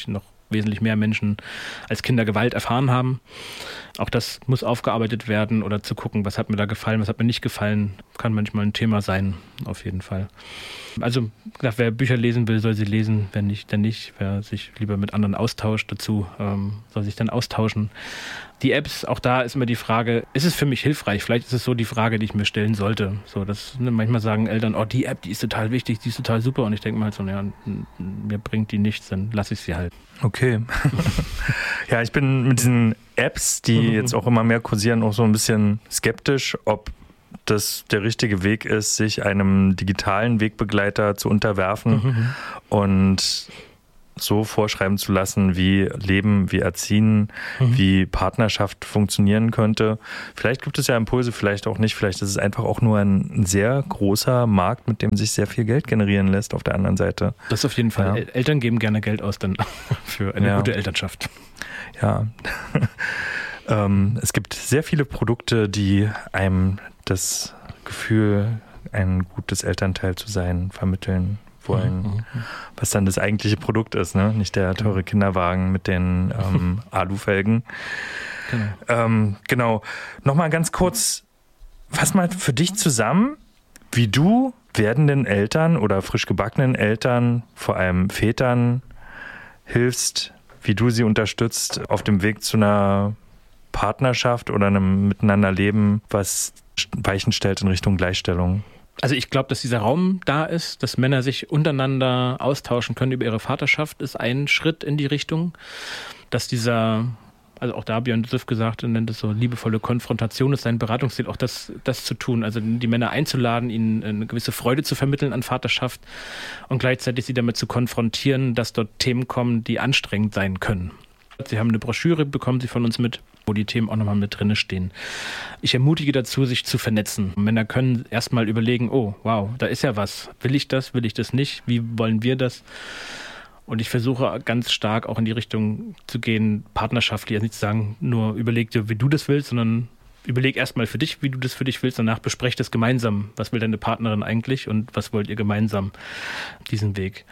wesentlich mehr Menschen als Kinder Gewalt erfahren haben. Auch das muss aufgearbeitet werden oder zu gucken, was hat mir da gefallen, was hat mir nicht gefallen, kann manchmal ein Thema sein, auf jeden Fall. Also, gesagt, wer Bücher lesen will, soll sie lesen, wer nicht, dann nicht. Wer sich lieber mit anderen austauscht dazu, ähm, soll sich dann austauschen. Die Apps, auch da ist immer die Frage, ist es für mich hilfreich? Vielleicht ist es so die Frage, die ich mir stellen sollte. So, dass, ne, manchmal sagen Eltern, oh, die App, die ist total wichtig, die ist total super. Und ich denke mal halt so, ja, mir bringt die nichts, dann lasse ich sie halt. Okay. Ja, ich bin mit diesen Apps, die jetzt auch immer mehr kursieren, auch so ein bisschen skeptisch, ob das der richtige Weg ist, sich einem digitalen Wegbegleiter zu unterwerfen mhm. und so vorschreiben zu lassen, wie Leben, wie Erziehen, mhm. wie Partnerschaft funktionieren könnte. Vielleicht gibt es ja Impulse, vielleicht auch nicht. Vielleicht ist es einfach auch nur ein, ein sehr großer Markt, mit dem sich sehr viel Geld generieren lässt auf der anderen Seite. Das auf jeden Fall. Ja. Eltern geben gerne Geld aus dann für eine ja. gute Elternschaft. Ja. ähm, es gibt sehr viele Produkte, die einem das Gefühl, ein gutes Elternteil zu sein, vermitteln wollen, mhm. was dann das eigentliche Produkt ist, ne? Nicht der teure Kinderwagen mit den ähm, Alufelgen. Genau. Ähm, genau. Nochmal ganz kurz, fass mal für dich zusammen, wie du werdenden Eltern oder frisch gebackenen Eltern, vor allem Vätern, hilfst, wie du sie unterstützt auf dem Weg zu einer Partnerschaft oder einem Miteinanderleben, was Weichen stellt in Richtung Gleichstellung. Also ich glaube, dass dieser Raum da ist, dass Männer sich untereinander austauschen können über ihre Vaterschaft, ist ein Schritt in die Richtung. Dass dieser, also auch da Björn Düsseldorf gesagt, er nennt es so liebevolle Konfrontation, ist sein Beratungsstil, auch das, das zu tun. Also die Männer einzuladen, ihnen eine gewisse Freude zu vermitteln an Vaterschaft und gleichzeitig sie damit zu konfrontieren, dass dort Themen kommen, die anstrengend sein können. Sie haben eine Broschüre, bekommen Sie von uns mit, wo die Themen auch nochmal mit drin stehen. Ich ermutige dazu, sich zu vernetzen. Männer können erstmal überlegen, oh, wow, da ist ja was. Will ich das, will ich das nicht? Wie wollen wir das? Und ich versuche ganz stark auch in die Richtung zu gehen, partnerschaftlich, also nicht zu sagen, nur überleg dir, wie du das willst, sondern überleg erstmal für dich, wie du das für dich willst, danach besprecht das gemeinsam. Was will deine Partnerin eigentlich und was wollt ihr gemeinsam diesen Weg?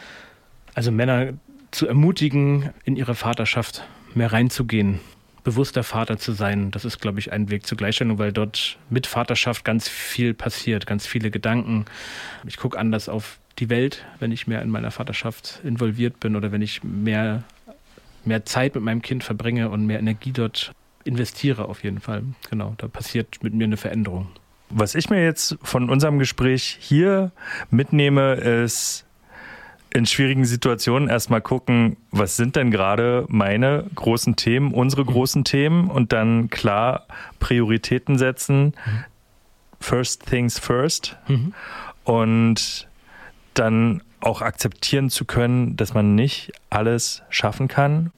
Also Männer zu ermutigen, in ihre Vaterschaft mehr reinzugehen, bewusster Vater zu sein. Das ist, glaube ich, ein Weg zur Gleichstellung, weil dort mit Vaterschaft ganz viel passiert, ganz viele Gedanken. Ich gucke anders auf die Welt, wenn ich mehr in meiner Vaterschaft involviert bin oder wenn ich mehr, mehr Zeit mit meinem Kind verbringe und mehr Energie dort investiere auf jeden Fall. Genau, da passiert mit mir eine Veränderung. Was ich mir jetzt von unserem Gespräch hier mitnehme, ist, in schwierigen Situationen erstmal gucken, was sind denn gerade meine großen Themen, unsere großen Themen und dann klar Prioritäten setzen. First things first. Mhm. Und dann auch akzeptieren zu können, dass man nicht alles schaffen kann.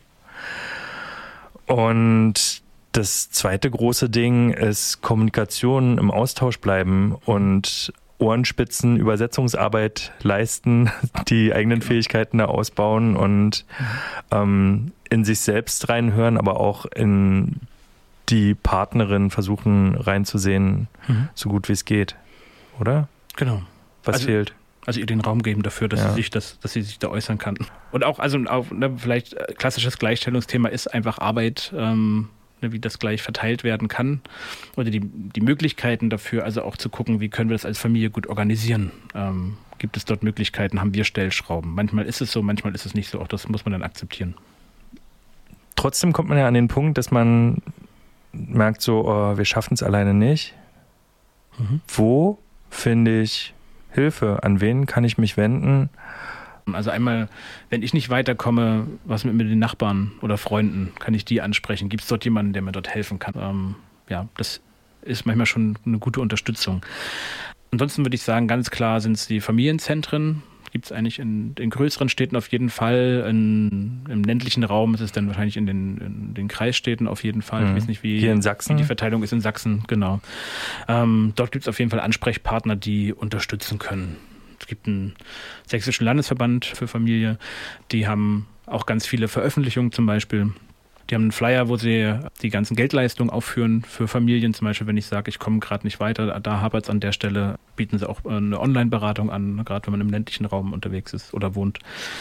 Und das zweite große Ding ist Kommunikation, im Austausch bleiben und Ohrenspitzen, Übersetzungsarbeit leisten, die eigenen Fähigkeiten da ausbauen und ähm, in sich selbst reinhören, aber auch in die Partnerin versuchen reinzusehen, mhm. so gut wie es geht. Oder? Genau. Was also, fehlt? Also ihr den Raum geben dafür, dass ja. sie sich das, dass sie sich da äußern kann. Und auch, also auch, ne, vielleicht klassisches Gleichstellungsthema ist einfach Arbeit, ähm, wie das gleich verteilt werden kann oder die, die Möglichkeiten dafür, also auch zu gucken, wie können wir das als Familie gut organisieren. Ähm, gibt es dort Möglichkeiten, haben wir Stellschrauben. Manchmal ist es so, manchmal ist es nicht so, auch das muss man dann akzeptieren. Trotzdem kommt man ja an den Punkt, dass man merkt so, oh, wir schaffen es alleine nicht. Mhm. Wo finde ich Hilfe? An wen kann ich mich wenden? Also einmal, wenn ich nicht weiterkomme, was mit, mit den Nachbarn oder Freunden, kann ich die ansprechen? Gibt es dort jemanden, der mir dort helfen kann? Ähm, ja, das ist manchmal schon eine gute Unterstützung. Ansonsten würde ich sagen, ganz klar sind es die Familienzentren. Gibt es eigentlich in den größeren Städten auf jeden Fall. In, Im ländlichen Raum ist es dann wahrscheinlich in den, in den Kreisstädten auf jeden Fall. Mhm. Ich weiß nicht, wie, Hier in Sachsen? wie die Verteilung ist in Sachsen. Genau. Ähm, dort gibt es auf jeden Fall Ansprechpartner, die unterstützen können. Es gibt einen sächsischen Landesverband für Familie, die haben auch ganz viele Veröffentlichungen zum Beispiel. Die haben einen Flyer, wo sie die ganzen Geldleistungen aufführen für Familien. Zum Beispiel, wenn ich sage, ich komme gerade nicht weiter, da hapert es an der Stelle, bieten sie auch eine Online-Beratung an, gerade wenn man im ländlichen Raum unterwegs ist oder wohnt.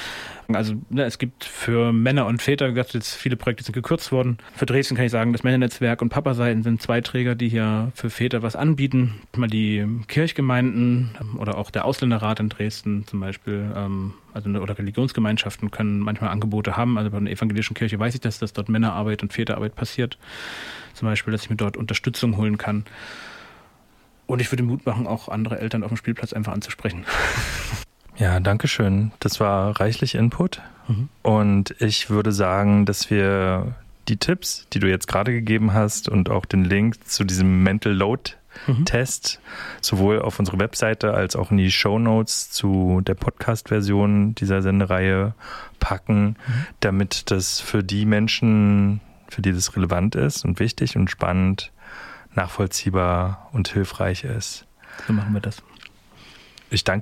Also ne, es gibt für Männer und Väter, wie gesagt, jetzt viele Projekte sind gekürzt worden. Für Dresden kann ich sagen, das Männernetzwerk und Papaseiten sind zwei Träger, die hier für Väter was anbieten. Mal die Kirchgemeinden oder auch der Ausländerrat in Dresden zum Beispiel, ähm, also ne, oder Religionsgemeinschaften können manchmal Angebote haben. Also bei der evangelischen Kirche weiß ich, dass, dass dort Männerarbeit und Väterarbeit passiert. Zum Beispiel, dass ich mir dort Unterstützung holen kann. Und ich würde Mut machen, auch andere Eltern auf dem Spielplatz einfach anzusprechen. Ja, danke schön. Das war reichlich Input. Mhm. Und ich würde sagen, dass wir die Tipps, die du jetzt gerade gegeben hast und auch den Link zu diesem Mental Load Test mhm. sowohl auf unsere Webseite als auch in die Shownotes zu der Podcast-Version dieser Sendereihe packen, mhm. damit das für die Menschen, für die das relevant ist und wichtig und spannend, nachvollziehbar und hilfreich ist. So machen wir das. Ich danke